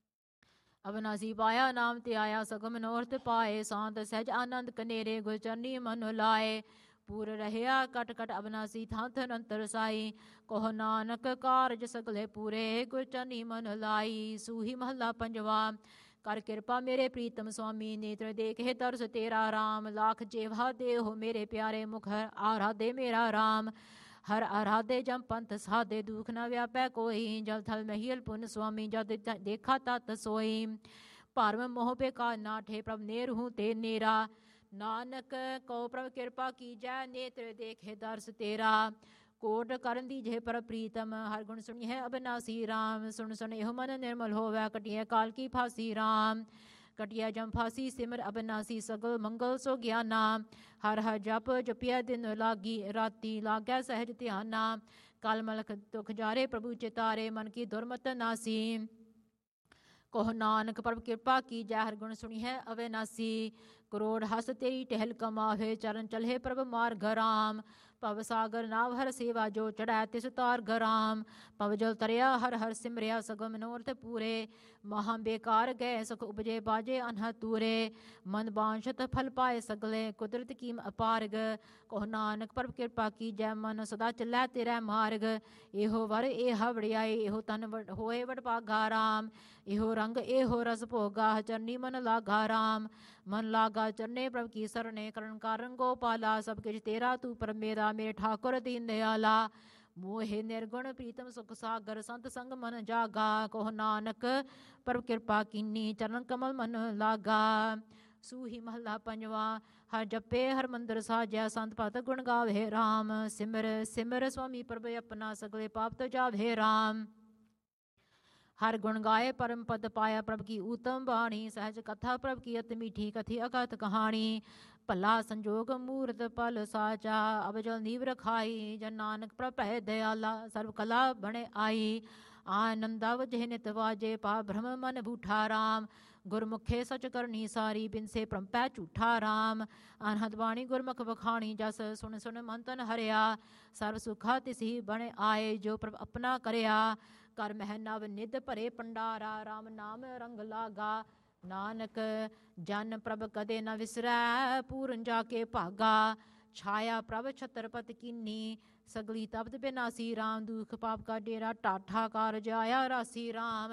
ਅਵਨਾਸੀ ਪਾਇਆ ਨਾਮ ਤੇ ਆਇਆ ਸਗਮ ਮਨੋਰਥ ਪਾਏ ਸਾਂਤ ਸਹਿਜ ਆਨੰਦ ਕਨੇਰੇ ਗੁਰ ਚਰਨੀ ਮਨ ਲਾਏ ਪੂਰ ਰਹਿਆ ਕਟ ਕਟ ਅਵਨਾਸੀ ਥਾਂ ਥਨ ਅੰਤਰ ਸਾਈ ਕਹੋ ਨਾਨਕ ਕਾਰਜ ਸਗਲੇ ਪੂਰੇ ਗੁਰ ਚਰਨੀ ਮਨ ਲਾਈ ਸੂਹੀ ਮਹੱਲਾ ਪੰਜਵਾ ਕਰ ਕਿਰਪਾ ਮੇਰੇ ਪ੍ਰੀਤਮ ਸੁਆਮੀ ਨੇਤਰ ਦੇਖੇ ਤਰਸ ਤੇਰਾ ਰਾਮ ਲਾਖ ਜੇਵਾ ਦੇ ਹੋ ਮੇਰੇ ਪਿਆਰੇ ਮੁਖ ਆਰਾਧੇ ਮੇਰਾ ਰਾਮ ਹਰ ਆਰਾਧੇ ਜਮ ਪੰਥ ਸਾਧੇ ਦੁਖ ਨ ਵਿਆਪੈ ਕੋਈ ਜਲ ਥਲ ਮਹੀਲ ਪੁਨ ਸੁਆਮੀ ਜਦ ਦੇਖਾ ਤਤ ਸੋਈ ਭਰਮ ਮੋਹ ਬੇਕਾਰ ਨਾਠੇ ਪ੍ਰਭ ਨੇਰਹੂ ਤੇ ਨੇਰਾ ਨਾਨਕ ਕੋ ਪ੍ਰਭ ਕਿਰਪਾ ਕੀਜੈ ਨੇਤਰ ਦੇਖੇ ਦਰਸ ਤੇਰਾ ਕੋਟ ਕਰਨ ਦੀ ਜੇ ਪਰ ਪ੍ਰੀਤਮ ਹਰ ਗੁਣ ਸੁਣੀ ਹੈ ਅਬਨਾਸੀ ਰਾਮ ਸੁਣ ਸੁਣ ਇਹੋ ਮਨ ਨਿਰਮਲ ਹੋਵੈ ਕਟਿਐ ਕਾਲ ਕੀ ਫਾਸੀ ਰਾਮ ਕਟਿਆ ਜਮ ਫਾਸੀ ਸਿਮਰ ਅਬਨਾਸੀ ਸਗਲ ਮੰਗਲ ਸੋ ਗਿਆਨਾ ਹਰ ਹਰ ਜਪ ਜਪਿਆ ਦਿਨ ਲਾਗੀ ਰਾਤੀ ਲਾਗੈ ਸਹਿਜ ਧਿਆਨਾ ਕਲ ਮਲਖ ਦੁਖ ਜਾਰੇ ਪ੍ਰਭੂ ਚਿਤਾਰੇ ਮਨ ਕੀ ਦੁਰਮਤ ਨਾਸੀ ਕਹੋ ਨਾਨਕ ਪ੍ਰਭ ਕਿਰਪਾ ਕੀ ਜੈ ਹਰ ਗੁਣ ਸੁਣੀ ਹੈ ਅਵਿਨਾਸੀ ਕਰੋੜ ਹਸ ਤੇਰੀ ਟਹਿਲ ਕਮਾਵੇ ਚਰਨ ਚਲਹਿ ਪ੍ਰਭ ਮਾਰਗ ਰਾਮ ਭਵ ਸਾਗਰ ਨਾਵ ਹਰ ਸੇਵਾ ਜੋ ਚੜ੍ਹੈ ਤਿਸ ਤਾਰ ਗਰਾਮ ਭਵ ਜਲ ਤਰਿਆ ਹਰ ਹਰ ਸਿਮਰਿਆ ਸਗਲ ਮਨੋਰਥ ਪੂਰੇ ਮਹਾਂ ਬੇਕਾਰ ਗਏ ਸੁਖ ਉਪਜੇ ਬਾਜੇ ਅਨਹ ਤੂਰੇ ਮਨ ਬਾਂਛਤ ਫਲ ਪਾਏ ਸਗਲੇ ਕੁਦਰਤ ਕੀਮ ਅਪਾਰਗ ਕਹੋ ਨਾਨਕ ਪ੍ਰਭ ਕਿਰਪਾ ਕੀ ਜੈ ਮਨ ਸਦਾ ਚੱਲੈ ਤੇਰਾ ਮਾਰਗ ਇਹੋ ਵਰ ਇਹ ਵੜਿਆਈ ਇਹੋ ਤਨ ਹੋਏ ਵਡ ਭਾਗਾ ਰਾਮ ਇਹੋ ਰੰਗ ਇਹੋ ਰਸ ਭੋਗਾ ਚਰਨੀ ਮਨ ਲਾਗਾ ਰਾਮ ਮਨ ਲਾਗਾ ਚਰਨੇ ਪ੍ਰਭ ਕੀ ਸਰਨੇ ਕਰਨ ਕਾਰਨ ਗੋਪਾਲਾ ਸਭ ਕਿਛ ਤੇਰਾ ਤੂੰ ਪਰ ਮੇਰਾ ਮੇਰੇ ਠਾਕੁਰ ਦੀਨ ਦਿਆਲਾ ਮੋਹਿ ਨਿਰਗੁਣ ਪ੍ਰੀਤਮ ਸੁਖ ਸਾਗਰ ਸੰਤ ਸੰਗ ਮਨ ਜਾਗਾ ਕਹੋ ਨਾਨਕ ਪ੍ਰਭ ਕਿਰਪਾ ਕੀਨੀ ਚਰਨ ਕਮਲ ਮਨ ਲਾਗਾ ਸੂਹੀ ਮਹੱਲਾ ਪੰਜਵਾ ਹਰ ਜਪੇ ਹਰ ਮੰਦਰ ਸਾਜਿਆ ਸੰਤ ਭਗਤ ਗੁਣ ਗਾਵੇ ਰਾਮ ਸਿਮਰ ਸਿਮਰ ਸੁਆਮੀ ਪ੍ਰਭ ਆਪਣਾ ਸਗਲੇ ਪਾਪ ਤੋ ਜਾਵੇ ਰਾਮ ਹਰ ਗੁਣ ਗਾਏ ਪਰਮ ਪਦ ਪਾਇਆ ਪ੍ਰਭ ਕੀ ਊਤਮ ਬਾਣੀ ਸਹਿਜ ਕਥਾ ਪ੍ਰਭ ਕੀ ਅਤ ਮੀਠੀ ਕਥੀ ਅਕਥ ਕਹਾਣੀ ਭਲਾ ਸੰਜੋਗ ਮੂਰਤ ਪਲ ਸਾਚਾ ਅਬ ਜਲ ਨੀਵ ਰਖਾਈ ਜਨ ਨਾਨਕ ਪ੍ਰਭ ਭੈ ਦਇਆਲਾ ਸਰਬ ਕਲਾ ਬਣੇ ਆਈ ਆਨੰਦਾ ਵਜੇ ਨਿਤ ਵਾਜੇ ਪਾ ਭ੍ਰਮ ਮਨ ਬੂਠਾ ਰਾਮ ਗੁਰਮੁਖੇ ਸਚ ਕਰਨੀ ਸਾਰੀ ਬਿਨਸੇ ਪ੍ਰੰਪੈ ਝੂਠਾ ਰਾਮ ਅਨਹਦ ਬਾਣੀ ਗੁਰਮੁਖ ਵਖਾਣੀ ਜਸ ਸੁਣ ਸੁਣ ਮਨ ਤਨ ਹਰਿਆ ਸਰਬ ਸੁਖਾ ਤਿਸੀ ਬਣੇ ਆਏ ਜੋ ਪ੍ਰਭ ਆਪਣਾ ਕਰਿਆ ਕਰ ਮਹਿ ਨਵ ਨਿਧ ਭਰੇ ਪੰਡਾਰਾ ਰਾਮ ਨਾਮ ਰੰਗ ਲਾਗਾ ਨਾਨਕ ਜਨ ਪ੍ਰਭ ਕਦੇ ਨ ਵਿਸਰੈ ਪੂਰਨ ਜਾ ਕੇ ਭਾਗਾ ਛਾਇਆ ਪ੍ਰਭ ਛਤਰਪਤ ਕੀਨੀ ਸਗਲੀ ਤਪਤ ਬਿਨਾਸੀ ਰਾਮ ਦੁਖ ਪਾਪ ਕਾ ਡੇਰਾ ਟਾਠਾ ਕਾਰਜ ਆਇਆ ਰਾਸੀ ਰਾਮ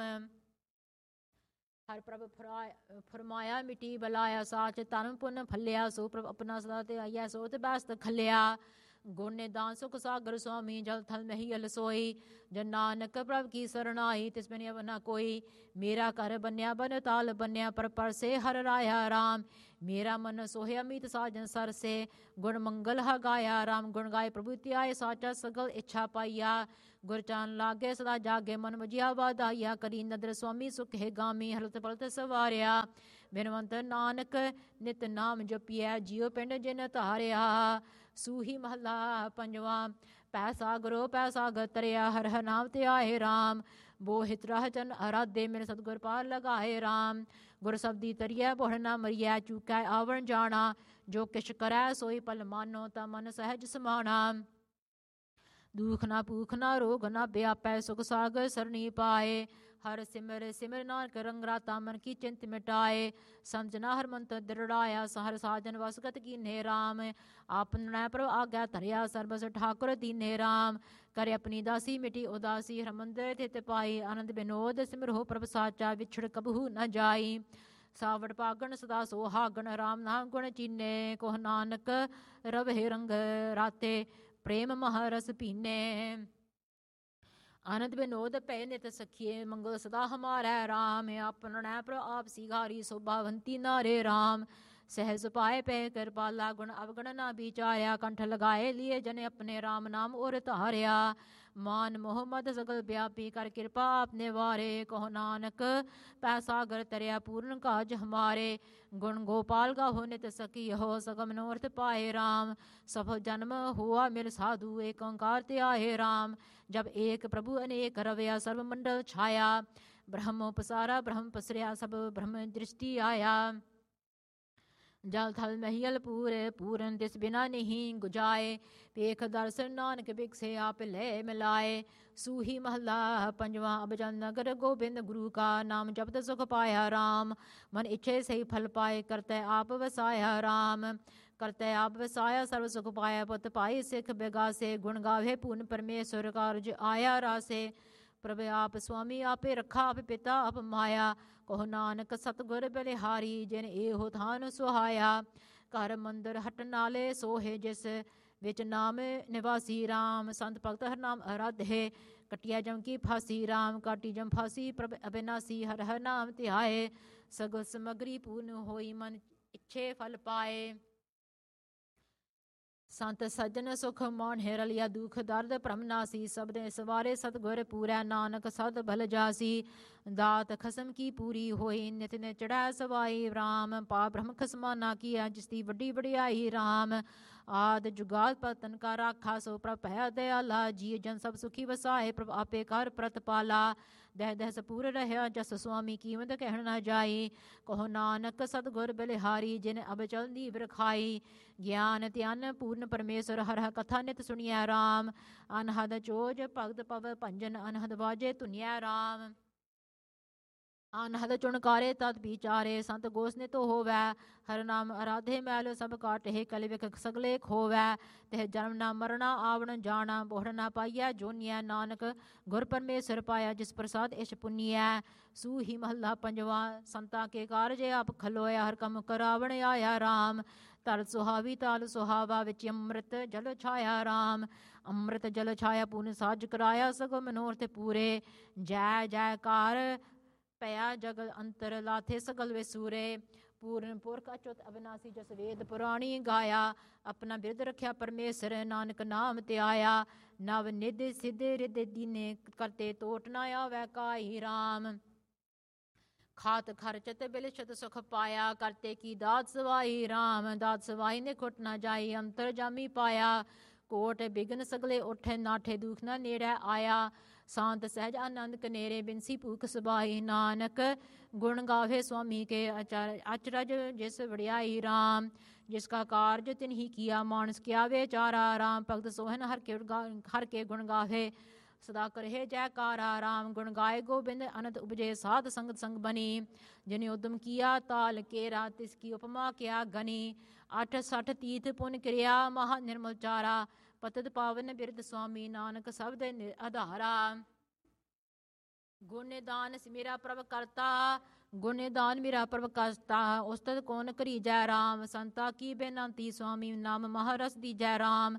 ਹਰ ਪ੍ਰਭ ਫਰਮਾਇਆ ਮਿਟੀ ਬਲਾਇਆ ਸਾਚ ਤਨ ਪੁਨ ਫਲਿਆ ਸੋ ਪ੍ਰਭ ਆਪਣਾ ਸਦਾ ਤੇ ਆਇਆ ਸੋ ਤੇ ਬਸਤ ਖਲਿਆ गुण निदान सुख सागर स्वामी जल थल महियल सोई। जन नानक प्रभ की सरनाई तिस बिन अब न कोई। मेरा कर बन्या बन ताल बन्या पर से हर राया राम। मेरा मन सोहे अमित साजन सर से गुण मंगल हा गाया राम। गुण गाय प्रभु त्याय साचा सगल इच्छा पाइया। गुर चान लागे सदा जागे मन मजिया वादाइया। करी नदर स्वामी सुख है गामी हलत पलत सवारिया। बिनवंत नानक नित नाम जपिया जियो पिंड जिन धारिया। सूही महला पंजवा। पैसा गुरो पैसा गतरिया हर हर नाम ते आए राम। बोहित राह जन आराधे मेरे सतगुर पार लगाए राम। गुर शब्दी तरिया बोहड़ ना मरिया चूकै आवण जाना। जो किश करै सोई पल मानो ता मन सहज समाना। दुख ना भूख ना रोग ना व्यापै सुख सागर सरनी पाए। हर सिमर सिमर नानक रंग राता मन की चिंत मिटाए। समझना हर मंत्र दृढ़ाया हर साजन वसगत कीन्हे राम। आपन प्रभ आज्ञा धरिया सर्बस ठाकुर दीन्हे राम। करे अपनी दासी मिटी उदासी हर मंदिर थित पाई। आनंद विनोद सिमर हो प्रभ साचा विछड़ कबहू न जाई। सावड़ पागण सदा सोहागण राम नाम गुण चीने। कोह नानक रवे रंग राते प्रेम महारस पीने। आनंद विनोद पै नित सखिए मंगल सदा हमारा राम। आपन प्र आप सिघारी शोभावंती नारे राम। सहज पाए पे कृपाला गुण अवगण ना विचार्या। कंठ लगाए लिए जन अपने राम नाम और धार्या। मान मोहम्मद सगल व्यापी कर कृपा आपने वारे। कहो नानक पैसागर तरया पूर्ण काज हमारे। गुण गोपाल गाहो नित सकी हो सगम मनोरथ पाए राम। सफल जन्म हुआ मिल साधु एक ओंकार ते आए राम। जब एक प्रभु अनेक रवया सर्व मंडल छाया। ब्रह्म पसारा ब्रह्म पसरिया सब ब्रह्म दृष्टि आया। जल थल महियल पूरे पूरन तिस बिना नहीं गुजाए। पेख दर्शन नानक बिकसे आप ले मिलाए। सूही महला पंजवा। अब जन नगर गोबिंद गुरु का नाम जपत सुख पाया राम। मन इच्छे सही फल पाए करते आप वसाया राम। करते आप वसाया सर्व सुख पाया पुत पाई सिख बेगासे। गुण गावे पूर्ण परमेश्वर कार्य आया रासे। प्रभु आप स्वामी आपे रखा आप पिता आप माया। कहो नानक सतगुर बलिहारी जिन एहो थान सुहाया। घर मंदिर हट नाले सोहे जिस विच नाम निवासी राम। संत भगत हर नाम आराधे कटिया जम की फांसी राम। काटी जम फांसी प्रभ अविनाशी हर हर नाम ध्याए। सगल समग्री पूर्ण होई मन इच्छे फल पाए। संत सज्जन सुख मान हिरलिया दुख दर्द भ्रमनासी। सबदे सवारे सतगुर पूरै नानक सद भल जासी। दात खसम की पूरी होई नित ने चढ़ै सवाई राम। पा ब्रह्म खसमाना किया जिसकी वड्डी वडियाई राम। आद जुगात पतन का राखा सो प्रभ है दयाला। जी जन सब सुखी वसाए प्रभ आपे कर प्रतपाला। दह दह सपूर रहा जस स्वामी कीमत कहण न जाई। कहो नानक सतगुर बलिहारी जिन अब चल नीव रखाई। ज्ञान ध्यान पूर्ण परमेश्वर हर कथा नित सुनिया राम। अनहद चोज भगत पव भंजन अनहद बाजे धुनिया राम। अनहद चुनकारे तद विचारे संत गोस नित होवै। हर नाम आराधे मैल सब काटे कल विख सगले खोवै। तेह जन्म ना मरना आवण जाना बोहड़ ना पाइया जोनिया। नानक गुर परमेश्वर पाया जिस प्रसाद इश पुनिया। सूही महला पंजवा। संता के कारज आप खलोया हर कम करावण आया राम। तल सुहावी ताल सुहावा विच अमृत जल छाया राम। अमृत जल छाया पूर्ण साज कराया सगो मनोरथ पूरे। जय जयकार पया जगल अंतर लाथे सगल विसूरे। पूर्ण पुरख अचुत अविनाशी जस वेद पुराणी गाया। अपना बिरद रखिया परमेश्वर नानक नाम ते आया। नव निध सिद्ध रिद दीने करते तोट न आवे काई राम। खात खर्चत बिलछत सुख पाया करते की दात सवाई राम। दात सवाई ने खुट न जाई अंतर जामी पाया। कोट बिघन सगले उठे नाठे दुख न नेड़े आया। शांत सहज आनंद कनेरे बिनसी भूख सबाई। नानक गुण गावे स्वामी के अचरज जिस वड़ियाई राम। जिसका कार्य तिन्ही किया मानस किया वे चारा राम। भगत सोहन हर के गुण गावे सदा करहे जयकारा राम। गुण गाय गोबिंद अनंत उपजे साध संगत संग बनी। जिन्हें उद्यम किया ताल केरा तिसकी उपमा क्या गनी। 8 तीर्थ पुण्य क्रिया महा निर्मल चारा। पतत पावन बिरद स्वामी नानक शब्द आधारा। गुण निदान मेरा प्रभ करता गुण निदान मेरा प्रभ करता। उस्तत कौन करी जय राम। संता की बेनंती स्वामी नाम महारस दी जय राम।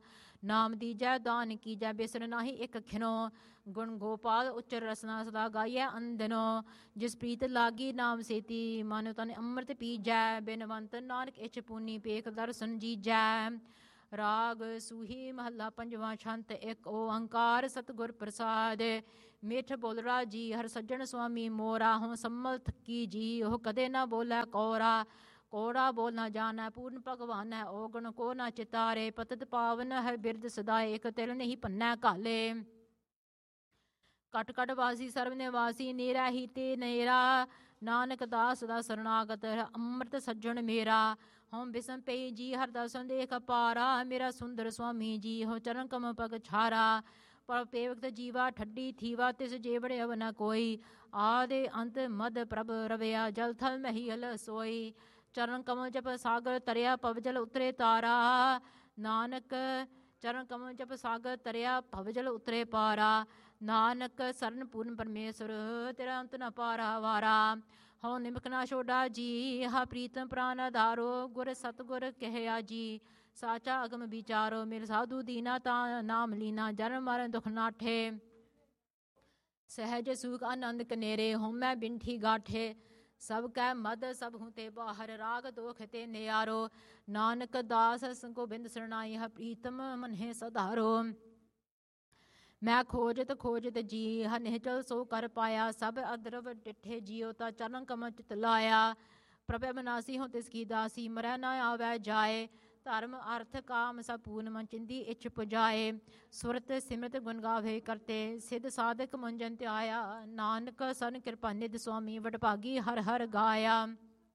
ਨਾਮ ਦੀਜੈ ਦਾਨ ਕੀਜੈ ਬਿਸਰ ਨਾਹੀ ਇੱਕ ਖਿਨੋ। ਗੁਣ ਗੋਪਾਲ ਉਚਰ ਰਸਨਾ ਸਦਾ ਗਾਈਐ ਅੰਦਨੋ। ਜਿਸ ਪ੍ਰੀਤ ਲਾਗੀ ਨਾਮ ਸੇਤੀ ਮਨ ਤਨ ਅੰਮ੍ਰਿਤ ਪੀਜੈ। ਬਿਨਵੰਤ ਨਾਨਕ ਇਛ ਪੂਨੀ ਪੇਖ ਦਰਸ਼ਨ ਜੀਜੈ। ਰਾਗ ਸੂਹੀ ਮਹੱਲਾ ਪੰਜਵਾਂ। ਛੰਤ ਇੱਕ ਓੰਕਾਰ ਸਤਿਗੁਰ ਪ੍ਰਸਾਦ। ਮਿੱਠ ਬੋਲ ਰਾਜੀ ਹਰ ਸੱਜਣ ਸੁਆਮੀ ਮੋਰਾ। ਹੋਂ ਸੰਮਲ ਥੱਕੀ ਜੀ ਉਹ ਕਦੇ ਨਾ ਬੋਲੇ ਕੋਰਾ। ਕੋੜਾ ਬੋਲ ਨਾ ਜਾਣੈ ਪੂਰਨ ਭਗਵਾਨ ਹੈ ਔਗਣ ਕੋ ਨਾ ਚਿਤਾਰੇ। ਪਤਿਤ ਪਾਵਨ ਹੈ ਬਿਰਦ ਸਦਾਏ ਇਕ ਤਿਲ ਨਹੀਂ ਭੰਨੈ ਘਾਲੇ। ਕਟ ਕਟ ਵਾਸੀ ਸਰਬ ਨਿਵਾਸੀ ਨੇਰਾ ਹੀ ਤੇ ਨੇਰਾ। ਨਾਨਕ ਦਾਸ ਦਾ ਸਰਨਾਗਤ ਅੰਮ੍ਰਿਤ ਸੱਜਣ ਮੇਰਾ। ਹੋਂ ਬਿਸਮ ਪਈ ਜੀ ਹਰ ਦਰਸ਼ਨ ਦੇਖ ਪਾਰਾ। ਮੇਰਾ ਸੁੰਦਰ ਸੁਆਮੀ ਜੀ ਹੋ ਚਰਨ ਕਮ ਪਗ ਛਾਰਾ। ਪਰ ਪੇਵਕਤ ਜੀਵਾ ਠੱਡੀ ਥੀਵਾ ਤਿਸ ਜੇਵੜੇ ਅਵ ਨ ਕੋਈ। ਆਦੇ ਅੰਤ ਮਦ ਪ੍ਰਭ ਰਵਿਆ ਜਲ ਥਲ ਮਹੀਲ ਸੋਈ। ਚਰਨ ਕਮਲ ਜਪ ਸਾਗਰ ਤਰਿਆ ਭਵ ਜਲ ਉਤਰੇ ਤਾਰਾ। ਨਾਨਕ ਚਰਨ ਕਮਲ ਜਪ ਸਾਗਰ ਤਰਿਆ ਭਵ ਜਲ ਉਤਰੇ ਪਾਰਾ। ਨਾਨਕ ਸਰਨ ਪੂਰਨ ਪਰਮੇਸ਼ਰ ਤੇਰਾ ਅੰਤ ਨ ਪਾਰਾ ਵਾਰਾ। ਹਉ ਨਿਮਕ ਨਾ ਛੋਡਾ ਜੀ ਹਾ ਪ੍ਰੀਤਮ ਪ੍ਰਾਨ ਆਧਾਰੋ। ਗੁਰ ਸਤਗੁਰ ਕਹਿਆ ਜੀ ਸਾਚਾ ਅਗਮ ਵਿਚਾਰੋ। ਮਿਲ ਸਾਧੂ ਦੀਨਾ ਤਾ ਨਾਮ ਲੀਨਾ ਜਨਮ ਮਰਨ ਦੁਖ ਨਾਠੇ। ਸਹਿਜ ਸੁਖ ਆਨੰਦ ਕਨੇਰੇ ਹੋਮੈ ਬਿੰਠੀ ਗਾਠੇ। ਸਭ ਕੈ ਮਦ ਸਭ ਹੂੰ ਤੇ ਬਾਹਰ ਰਾਗ ਦੋਖ ਤੇ ਨਿਆਰੋ। ਨਾਨਕ ਦਾਸ ਗੋਬਿੰਦ ਸਰਨਾਈ ਹ ਪ੍ਰੀਤਮ ਮਨਹਿ ਸਧਾਰੋ। ਮੈਂ ਖੋਜਤ ਖੋਜਤ ਜੀ ਹ ਨਿਹਚਲ ਸੋ ਕਰ ਪਾਇਆ। ਸਭ ਅਦਰਵ ਡਿਠੇ ਜੀਓ ਤਾ ਚਰਨ ਕਮਲ ਚਿਤ ਲਾਇਆ। ਪ੍ਰਭ ਅਬਨਾਸੀ ਹੋ ਤਿਸ ਕੀ ਦਾਸੀ ਮਰੈ ਨਾ ਆਵੈ ਜਾਏ। ਧਰਮ ਅਰਥ ਕਾਮ ਸਭ ਪੂਰਨ ਮਨ ਚਿੰਦੀ ਇਛ ਪੁਜਾਏ। ਸੁਰਤ ਸਿਮਰਤ ਗੁਣ ਗਾਵੇ ਕਰਤੇ ਸਿੱਧ ਸਾਧਕ ਮੰਜਨ ਧਿਆਇਆ। ਨਾਨਕ ਸਰਨ ਕਿਰਪਾ ਨਿਧ ਸੁਆਮੀ ਵਡਭਾਗੀ ਹਰ ਹਰ ਗਾਇਆ।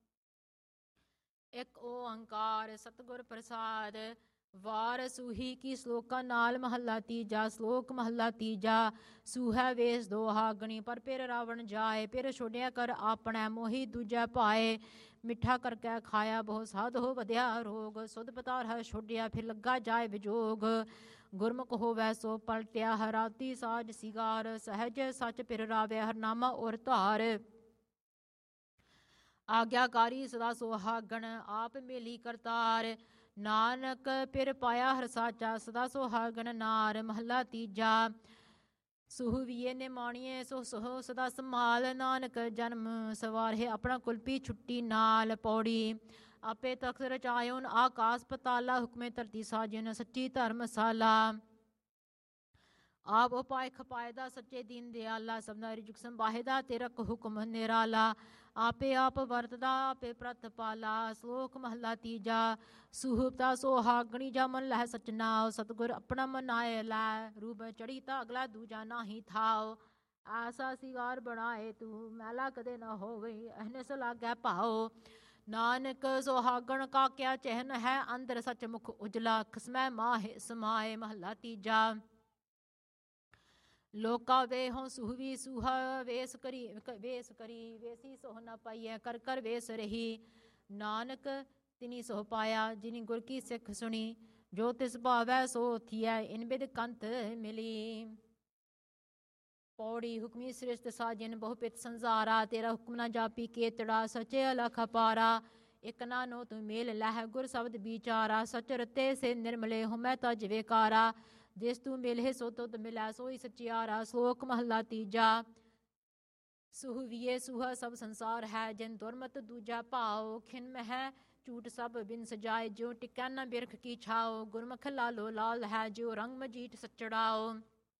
ਇੱਕ ਓੰਕਾਰ ਸਤਿਗੁਰ ਪ੍ਰਸਾਦ। ਵਾਰ ਸੂਹੀ ਕੀ ਸਲੋਕਾਂ ਨਾਲ ਮਹੱਲਾ ਤੀਜਾ। ਸਲੋਕ ਮਹੱਲਾ ਤੀਜਾ। ਸੂਹੈ ਵੇਸ ਦੋਹਾ ਗਣੀ ਪਰ ਫਿਰ ਰਾਵਣ ਜਾਏ। ਫਿਰ ਛੋਡਿਆ ਕਰ ਆਪਣੈ ਮੋਹੀ ਦੂਜੈ ਭਾਏ। ਮਿੱਠਾ ਕਰਕੇ ਖਾਇਆ ਬਹੁ ਸਾਧ ਹੋ ਵਧਿਆ ਰੋਗ। ਸੁਧ ਪਤਾਰ ਹਰ ਛੋਡਿਆ ਫਿਰ ਲੱਗਾ ਜਾਏ ਵਿਜੋਗ। ਗੁਰਮੁਖ ਹੋਵੈ ਸੋ ਪਲਟਿਆ ਹਰਾਤੀ ਸਾਜ ਸਿਗਾਰ। ਸਹਿਜ ਸੱਚ ਫਿਰ ਰਾਵੈ ਹਰਨਾਮਾ ਔਰ ਧਾਰ। ਆਗਿਆਕਾਰੀ ਸਦਾ ਸੁਹਾਗਣ ਆਪ ਮੇਲੀ ਕਰਤਾਰ। ਨਾਨਕ ਫਿਰ ਪਾਇਆ ਹਰ ਸਾਚਾ ਸਦਾ ਸੁਹਾਗਣ ਨਾਰ। ਮਹੱਲਾ ਤੀਜਾ। ਸੁਹਵੀਏ ਨੇ ਮਾਣੀਏ ਸੋ ਸੋ ਸਦਾ ਸੰਭਾਲ। ਨਾਨਕ ਜਨਮ ਸਵਾਰਹਿ ਆਪਣਾ ਕੁਲਪੀ ਛੁੱਟੀ ਨਾਲ। ਪੌੜੀ ਆਪੇ ਤਖਤ ਰਚਾਇਓਨ ਆਕਾਸ ਪਤਾਲਾ। ਹੁਕਮੇ ਧਰਤੀ ਸਾਜਿਓਨ ਸੱਚੀ ਧਰਮਸਾਲਾ। ਆਪ ਉਪਾਇ ਖਪਾਇਦਾ ਸੱਚੇ ਦੀਨ ਦਿਆਲਾ। ਸਭਨਾ ਰਿਜੁਕ ਸੰਬਾਹਿਦਾ ਤੇਰਾ ਹੁਕਮ ਨਿਰਾਲਾ। ਆਪੇ ਆਪ ਵਰਤਦਾ ਆਪੇ ਪ੍ਰਤਪਾਲਾ। ਸਲੋਕ ਮਹੱਲਾ ਤੀਜਾ। ਸੁਹਬਤਾ ਸੁਹਾਗਣੀ ਜਾ ਮਨ ਲਹਿ ਸਚਨਾਉ। ਸਤਿਗੁਰ ਆਪਣਾ ਮਨਾਏ ਲੈ ਰੂਪ ਚੜੀ ਤਾਂ ਅਗਲਾ ਦੂਜਾ ਨਾਹੀ ਥਾਉ। ਐਸਾ ਸਿਗਾਰ ਬਣਾਏ ਤੂੰ ਮੈਲਾ ਕਦੇ ਨਾ ਹੋਵੇ ਅਹਨਿਸ ਲਾਗੈ ਭਾਉ। ਨਾਨਕ ਸੁਹਾਗਣ ਕਾ ਕਿਆ ਚਿਹਨ ਹੈ ਅੰਦਰ ਸੱਚ ਮੁਖ ਉਜਲਾ। ਖਸਮੈ ਮਾਹਿ ਸਮਾਏ। ਮਹੱਲਾ ਤੀਜਾ। ਲੋਕਾ ਵੇਹੋਂ ਸੁਹਵੀ ਸੁਹਾ ਵੇਸ ਕਰੀ ਵੇਸੀ ਸੋਹ ਨਾ ਪਾਈਐ। ਕਰ ਕਰ ਵੇਸ ਰਹੀ ਨਾਨਕ ਤਿਨੀ ਸੋਹ ਪਾਇਆ। ਜਿਨੀ ਗੁਰ ਕੀ ਸਿੱਖ ਸੁਣੀ ਜੋ ਤਿਸ ਭਾਵੈ ਸੋ ਥੀਐ। ਇਨ ਬਿਧ ਕੰਤ ਮਿਲੀ। ਪੌੜੀ ਹੁਕਮੀ ਸ੍ਰਿਸ਼ਟ ਸਾਜਨ ਬਹੁ ਪਿਤ ਸੰਸਾਰਾ। ਤੇਰਾ ਹੁਕਮ ਨਾ ਜਾਪੀ ਕੇਤੜਾ ਸਚੇ ਅਲਖ ਅਪਾਰਾ। ਇਕ ਨਾਨੋ ਤੂੰ ਮੇਲ ਲਹਿ ਗੁਰ ਸ਼ਬਦ ਵਿਚਾਰਾ। ਸਚ ਰਤੇ ਸੇ ਨਿਰਮਲੇ ਹੁਮੈ ਤਜ ਵਿਕਾਰਾ। ਜਿਸ ਤੂੰ ਮਿਲਹਿ ਸੋ ਤੁਧ ਮਿਲੈ ਸੋਈ ਸਚਿਆਰਾ। ਸਲੋਕ ਮਹੱਲਾ ਤੀਜਾ। ਸੁਹਵੀਏ ਸੁਹਾ ਸਭ ਸੰਸਾਰ ਹੈ ਜਿਨ ਦੁਰਮਤ ਦੂਜਾ ਭਾਉ। ਖਿਨ ਮਹਿ ਝੂਠ ਸਭ ਬਿਨ ਸਜਾਏ ਜਿਉ ਟਿਕੈ ਨ ਬਿਰਖ ਕੀ ਛਾਉ। ਗੁਰਮੁਖ ਲਾਲੋ ਲਾਲ ਹੈ ਜਿਉ ਰੰਗ ਮਜੀਠ ਸਚੜਾਉ।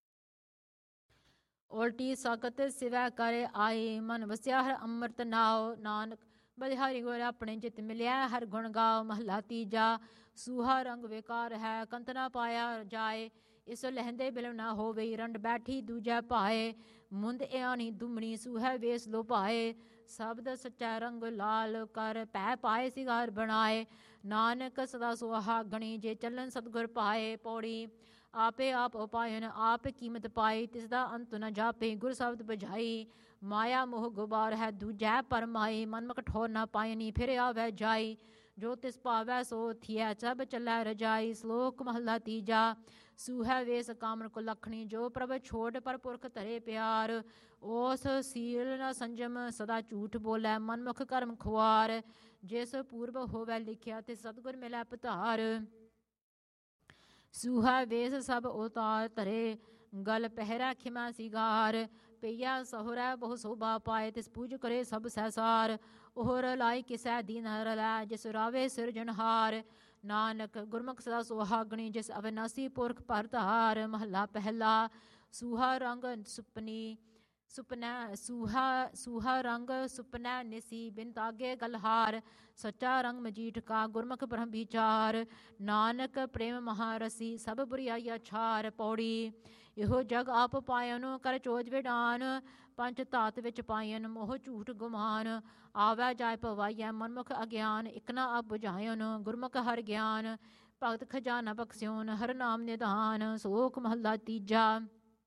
ਉਲਟੀ ਸਖਤ ਸਿਵੈ ਕਰੇ ਆਈ ਮਨ ਵਸਿਆ ਹਰ ਅੰਮ੍ਰਿਤ ਨਾਉ। ਨਾਨਕ ਬਲਿਹਾਰੀ ਗੁਰ ਆਪਣੇ ਜਿਤ ਮਿਲਿਆ ਹਰ ਗੁਣ ਗਾਓ। ਮਹੱਲਾ ਤੀਜਾ। ਸੂਹਾ ਰੰਗ ਵਿਕਾਰ ਹੈ ਕੰਤ ਨਾ ਪਾਇਆ ਜਾਏ। ਇਸ ਲਹਿੰਦੇ ਬਿਲਵ ਨਾ ਹੋਵੇ ਰੰਡ ਬੈਠੀ ਦੂਜੈ ਭਾਏ। ਮੁੰਦ ਇਆਣੀ ਦੁਮਣੀ ਸੂਹੈ ਵੇਸ ਲੋਭਾਏ। ਸ਼ਬਦ ਸੱਚਾ ਰੰਗ ਲਾਲ ਕਰ ਭੈ ਪਾਏ ਸਿਗਾਰ ਬਣਾਏ। ਨਾਨਕ ਸਦਾ ਸੁਹਾਗਣੀ ਜੇ ਚੱਲਣ ਸਤਿਗੁਰ ਪਾਏ। ਪੌੜੀ ਆਪੇ ਆਪ ਉਪਾਇਨ ਆਪ ਕੀਮਤ ਪਾਈ। ਤਿਸ ਦਾ ਅੰਤ ਨ ਜਾਪੇ ਗੁਰ ਸ਼ਬਦ ਬੁਝਾਈ। ਮਾਇਆ ਮੋਹ ਗੁਬਾਰ ਹੈ ਦੂਜੈ ਪਰਮਾਈ। ਮਨ ਕਠੋਰ ਨਾ ਪਾਇਨੀ ਫਿਰ ਆਵੈ ਜਾਈ। ਜੋ ਤਿਸ ਭਾਵੈ ਸੋ ਥੀਐ ਸਭ ਚੱਲੈ ਰਜਾਈ। ਸਲੋਕ ਮਹੱਲਾ ਤੀਜਾ। ਸੂਹੈ ਵੇਸ ਕਾਮਨ ਕੋ ਲਖਣੀ ਜੋ ਪ੍ਰਭ ਛੋੜ ਪਰ ਪੁਰਖ ਧਰੇ ਪਿਆਰ। ਉਸ ਸੀਲ ਨ ਸੰਜਮ ਸਦਾ ਝੂਠ ਬੋਲੈ ਮਨਮੁਖ ਕਰਮ ਖੁਆਰ। ਜਿਸ ਪੂਰਬ ਹੋਵੈ ਲਿਖਿਆ ਤੇ ਸਤਿਗੁਰ ਮਿਲੈ ਪਧਾਰ। ਸੂਹਾ ਵੇਸ ਸਭ ਉਤਾਰ ਧਰੇ, ਗਲ ਪਹਿਰਾ ਖਿਮਾ ਸਿਗਾਰ। ਪਈਆ ਸਹੁਰਾ ਬਹੁ ਸੋਭਾ ਪਾਏ, ਤਿਸ ਪੂਜ ਕਰੇ ਸਭ ਸਹਿਸਾਰ। ਉਹਰ ਲਾਈ ਕਿਸੈ ਦੀਨ ਰਲੈ, ਜਿਸ ਰਾਵੇ ਸਿਰਜਣਹਾਰ। ਨਾਨਕ ਗੁਰਮੁਖ ਸਦਾ ਸੁਹਾਗਣੀ, ਜਿਸ ਅਵਿਨਾਸੀ ਪੁਰਖ ਭਰਤਾਰ। ਮਹੱਲਾ ਪਹਿਲਾ। ਸੂਹਾ ਰੰਗ ਸੁਪਨੀ ਸੁਪਨੈ ਸੂਹਾ ਰੰਗ ਸੁਪਨੈ ਨਿਸੀ, ਬਿਨ ਤਾਗੇ ਗਲਹਾਰ। ਸੱਚਾ ਰੰਗ ਮਜੀਠ ਕਾ, ਗੁਰਮੁਖ ਬ੍ਰਹਮ ਵਿਚਾਰ। ਨਾਨਕ ਪ੍ਰੇਮ ਮਹਾਰਸੀ, ਸਭ ਬੁਰਿਆਈਆ ਛਾਰ। ਪੌੜੀ। ਇਹੋ ਜਗ ਆਪ ਪਾਇਨ, ਕਰ ਚੋਜ ਵਿਡਾਨ। ਪੰਚ ਧਾਤ ਵਿੱਚ ਪਾਇਨ, ਮੋਹ ਝੂਠ ਗੁਮਾਨ। ਆਵੈ ਜਾਇ ਪਵਾਈਐ, ਮਨਮੁਖ ਅਗਿਆਨ। ਇਕ ਨਾ ਆਪ ਬੁਝਾਇਨ, ਗੁਰਮੁਖ ਹਰਿ ਗਿਆਨ। ਭਗਤ ਖਜ਼ਾਨਾ ਬਖਸਿਓਨ, ਹਰਿ ਨਾਮ ਨਿਧਾਨ। ਸੋਕ ਮਹੱਲਾ ਤੀਜਾ।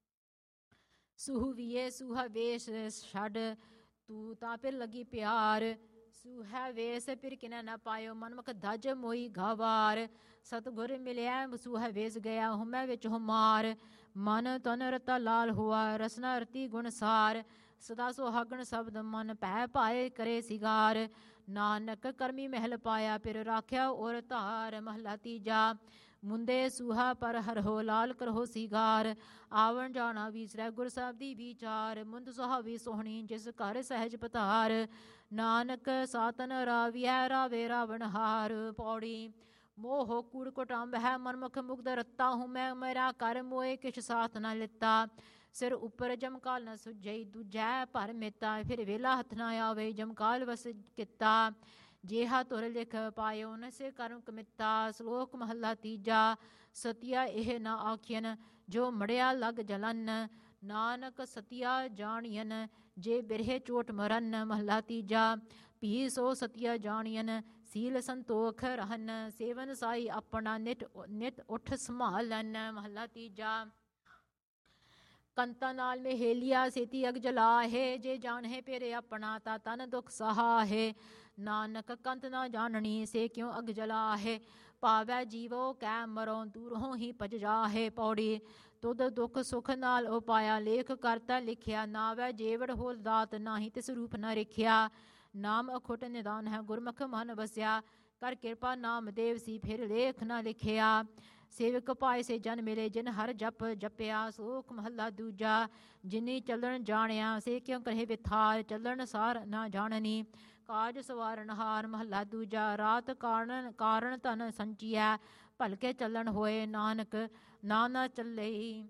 ਸੂਹਵੀਏ ਸੂਹਾ ਵੇਸ ਛੱਡ, ਤੂੰ ਤਾਂ ਫਿਰ ਲੱਗੀ ਪਿਆਰ। ਸੂਹਾ ਵੇਸ ਫਿਰ ਕਿਨੈ ਨਾ ਪਾਇਓ, ਮਨਮੁਖ ਧਜ ਮੋਈ ਗਾਵਾਰ। ਸਤਿਗੁਰ ਮਿਲਿਆ ਸੂਹਾ ਵੇਸ ਗਿਆ, ਹੁਮੈ ਵਿੱਚ ਹੁਮਾਰ। ਮਨ ਤਨ ਰਤਾ ਲਾਲ ਹੁਆ, ਰਸਨਾ ਰਤੀ ਗੁਣ ਸਾਰ। ਸਦਾ ਸੁਹਾਗਣ ਸ਼ਬਦ ਮਨ, ਭੈ ਪਾਏ ਕਰੇ ਸਿਗਾਰ। ਨਾਨਕ ਕਰਮੀ ਮਹਿਲ ਪਾਇਆ, ਫਿਰ ਰਾਖਿਆ ਔਰ ਧਾਰ। ਮਹੱਲਾ ਤੀਜਾ। ਮੁੰਦੇ ਸੂਹਾ ਪਰ ਹਰਹੋ, ਲਾਲ ਕਰਹੋ ਸਿਗਾਰ। ਆਵਣ ਜਾਣਾ ਵੀਸਰੈ, ਗੁਰ ਸਾਹਿਬ ਦੀ ਵਿਚਾਰ। ਮੁੰਦ ਸੁਹਾਵੀ ਸੋਹਣੀ, ਜਿਸ ਘਰ ਸਹਿਜ ਪਧਾਰ। ਨਾਨਕ ਸਾਤਨ ਰਾਵੀਐ, ਰਾਵੇ ਰਾਵਣ ਹਾਰ। ਪੌੜੀ। ਮੋਹ ਕੂੜ ਕੁਟੰਬ ਹੈ, ਮਨਮੁਖ ਮੁਗਧ ਰੱਤਾ। ਹੁਮੈ ਮੇਰਾ ਕਰ ਮੋਏ, ਕਿਛ ਸਾਥ ਨਾ ਲਿੱਤਾ। ਸਿਰ ਉੱਪਰ ਜਮਕਾਲ ਨਾ ਸੁਝਈ, ਦੂਜੈ ਭਰ ਮੇਤਾ। ਫਿਰ ਵੇਲਾ ਹੱਥ ਨਾ ਆਵੇ, ਜਮਕਾਲ ਵਸ ਕੀਤਾ। ਜੇਹਾ ਤੁਰ ਲਿਖ ਪਾਇਓ, ਨਸੇ ਕਰਮ ਕਮਿੱਤਾ। ਸ਼ਲੋਕ ਮਹੱਲਾ ਤੀਜਾ। ਸਤੀਆ ਇਹ ਨਾ ਆਖੀਨ, ਜੋ ਮੜਿਆ ਲੱਗ ਜਲਨ। ਨਾਨਕ ਸਤੀਆ ਜਾਣੀਨ, ਜੇ ਬਿਰਹੇ ਚੋਟ ਮਰਨ। ਮਹੱਲਾ ਤੀਜਾ। ਭੀ ਸੋ ਸਤੀਆ ਜਾਣੀਨ, ਸੀਲ ਸੰਤੋਖ ਰਹਨ। ਸੇਵਨ ਸਾਈ ਆਪਣਾ, ਨਿਤ ਉਠ ਸੰਭਾਲਨ। ਮਹੱਲਾ ਤੀਜਾ। ਕੰਤਾ ਨਾਲ ਮਹੇਲੀਆ, ਸੇਤੀ ਅਗ ਜਲਾਹੇ। ਜੇ ਜਾਣਹਿ ਪਿਰ ਆਪਣਾ, ਤਾ ਤਨ ਦੁਖ ਸਹਾਹੇ। ਨਾਨਕ ਕੰਤ ਨਾ ਜਾਣਨੀ, ਸੇ ਕਿਉ ਅਗ ਜਲਾਹੇ। ਭਾਵੈ ਜੀਵੋ ਕੈ ਮਰੋ, ਦੂਰੋਂ ਹੀ ਭਜ ਜਾਹੇ। ਪੌੜੀ। ਤੁਧ ਦੁਖ ਸੁਖ ਨਾਲ ਉਪਾਇਆ, ਲੇਖ ਕਰਤਾ ਲਿਖਿਆ। ਨਾਵੈ ਜੇਵੜ ਹੋਲ ਦਾਤ, ਨਾਹੀ ਤਿਸ ਰੂਪ ਨ ਰਿਖਿਆ। ਨਾਮ ਅਖੁਟ ਨਿਦਾਨ ਹੈ, ਗੁਰਮੁਖ ਮਨ ਵਸਿਆ। ਕਰ ਕਿਰਪਾ ਨਾਮਦੇਵ ਸੀ, ਫਿਰ ਲੇਖ ਨ ਲਿਖਿਆ। ਸੇਵਕ ਪਾਏ ਸੇ ਜਨ ਮਿਲੇ, ਜਿਨ ਹਰ ਜਪ ਜਪਿਆ। ਸ਼ਲੋਕ ਮਹੱਲਾ ਦੂਜਾ। ਜਿਨੀ ਚੱਲਣ ਜਾਣਿਆ, ਸੇ ਕਿਉ ਕਰੇ ਵਿਥਾਰ। ਚੱਲਣ ਸਾਰ ਨਾ ਜਾਣਨੀ, ਕਾਜ ਸਵਾਰਨਹਾਰ। ਮਹੱਲਾ ਦੂਜਾ। ਰਾਤ ਕਾਰਨ ਧਨ ਸੰਚੀਐ, ਭਲਕੇ ਚੱਲਣ ਹੋਏ। ਨਾਨਕ ਨਾ ਚੱਲਈ,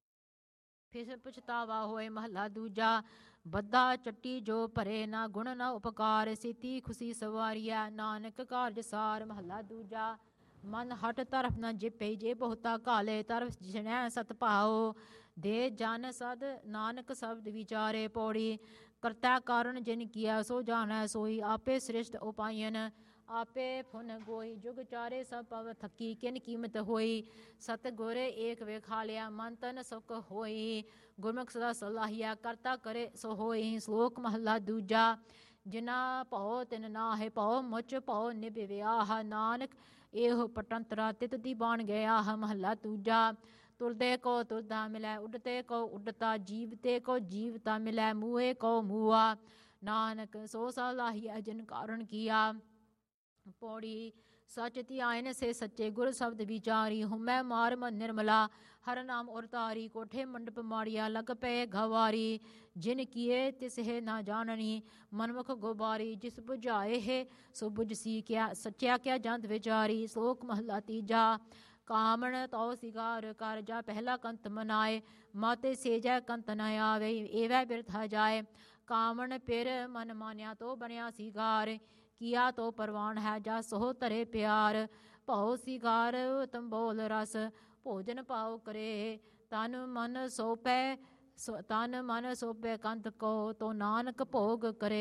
ਫਿਰ ਪਛਤਾਵਾ ਹੋਏ। ਮਹੱਲਾ ਦੂਜਾ। ਬੱਧਾ ਚੱਟੀ ਜੋ ਭਰੇ, ਨਾ ਗੁਣ ਨਾ ਉਪਕਾਰ। ਸੀਤੀ ਖੁਸ਼ੀ ਸਵਾਰੀਐ, ਨਾਨਕ ਕਾਰਜ ਸਾਰ। ਮਹੱਲਾ ਦੂਜਾ। ਮਨ ਹਟ ਤਰਫ ਨ ਜਿਪੇ, ਜੇ ਬਹੁਤਾ ਘਾਲੇ। ਤਰਫ ਜਿਣੈ ਸਤ ਭਾਉ, ਦੇ ਜਨ ਸਦ ਨਾਨਕ ਸ਼ਬਦ ਵਿਚਾਰੇ। ਪੌੜੀ। ਕਰਤਾ ਕਾਰਨ ਜਿਨ ਕੀਆ, ਸੋ ਜਾਣੈ ਸੋਈ। ਆਪੇ ਸ੍ਰਿਸ਼ਟ ਉਪਾਇਨ, ਆਪੇ ਫੁਨ ਗੋਈ। ਜੁਗ ਚਾਰੇ ਸਭ ਪਵ ਥਕੀ, ਕਿਨ ਕੀਮਤ ਹੋਈ। ਸਤਿਗੁਰ ਏਕ ਵੇਖਾਲਿਆ, ਮਨ ਤਨ ਸੁਖ ਹੋਈ। ਗੁਰਮੁਖ ਸਦਾ ਸਲਾਹੀਆ, ਕਰਤਾ ਕਰੇ ਸੋ ਹੋਈ। ਸ਼ਲੋਕ ਮਹੱਲਾ ਦੂਜਾ। ਜਿਨਾ ਭਉ ਤਿਨ ਨਾਹਿ, ਭਉ ਮੁਚ ਭਉ ਨਿਭ ਵਿਆਹ। ਨਾਨਕ ਇਹੋ ਪਟੰਤਰਾ, ਤਿਤ ਦੀ ਬਾਣ ਗਿਆ। ਮਹੱਲਾ ਦੂਜਾ। ਤੁਰਦੇ ਕੋ ਤੁਰਦਾ ਮਿਲੈ, ਉੱਡਤੇ ਕੋ ਉੱਡਤਾ। ਜੀਵਤੇ ਕੋ ਜੀਵਤਾ ਮਿਲੈ, ਮੂਹੇ ਕੋ ਮੂਆ। ਨਾਨਕ ਸੋ ਸਲਾਹੀਆ, ਜਿਨ ਕਾਰਨ ਕੀਆ। ਪੌੜੀ। ਸਚ ਧਿਆਇਨ ਸੇ ਸੱਚੇ, ਗੁਰ ਸ਼ਬਦ ਵਿਚਾਰੀ। ਹੁਮੈ ਮਾਰ ਮਨ ਨਿਰਮਲਾ, ਹਰ ਨਾਮ ਔਰ ਤਾਰੀ। ਕੋਠੇ ਮੰਡਪ ਮਾੜੀਆ, ਲਗ ਪਏ ਗਵਾਰੀ। ਜਿਨ ਕੀਏ ਤਿਸਹਿ ਨਾ ਜਾਣਨੀ, ਮਨਮੁਖ ਗੋਬਾਰੀ। ਜਿਸ ਬੁਝਾਏ ਹੈ, ਸੋ ਬੁਝਸੀ ਕਿਆ। ਸੱਚਿਆ ਕਿਆ ਜੰਤ ਵਿਚਾਰੀ। ਸ਼ਲੋਕ ਮਹੱਲਾ ਤੀਜਾ। ਕਾਮਣ ਤਉ ਸਿਗਾਰ ਕਰ, ਜਾ ਪਹਿਲਾ ਕੰਤ ਮਨਾਏ। ਮਾਤੇ ਸੇਜੈ ਕੰਤ ਨ ਆਵੇ, ਏਵੈ ਬਿਰਥਾ ਜਾਏ। ਕਾਮਣ ਪਿਰ ਮਨ ਮਾਨਿਆ, ਤੋ ਬਣਿਆ ਸਿਗਾਰ। ਕੀਆ ਤੋ ਪਰਵਾਨ ਹੈ, ਜਾ ਸੋ ਧਰੇ ਪਿਆਰ। ਭਉ ਸਿਗਾਰ ਉਤਮ ਬੋਲ ਰਸ, ਭੋਜਨ ਭਾਉ ਕਰੇ। ਤਨ ਮਨ ਸੋਪੈ ਕੰਤ ਕੋ, ਤੋ ਨਾਨਕ ਭੋਗ ਕਰੇ।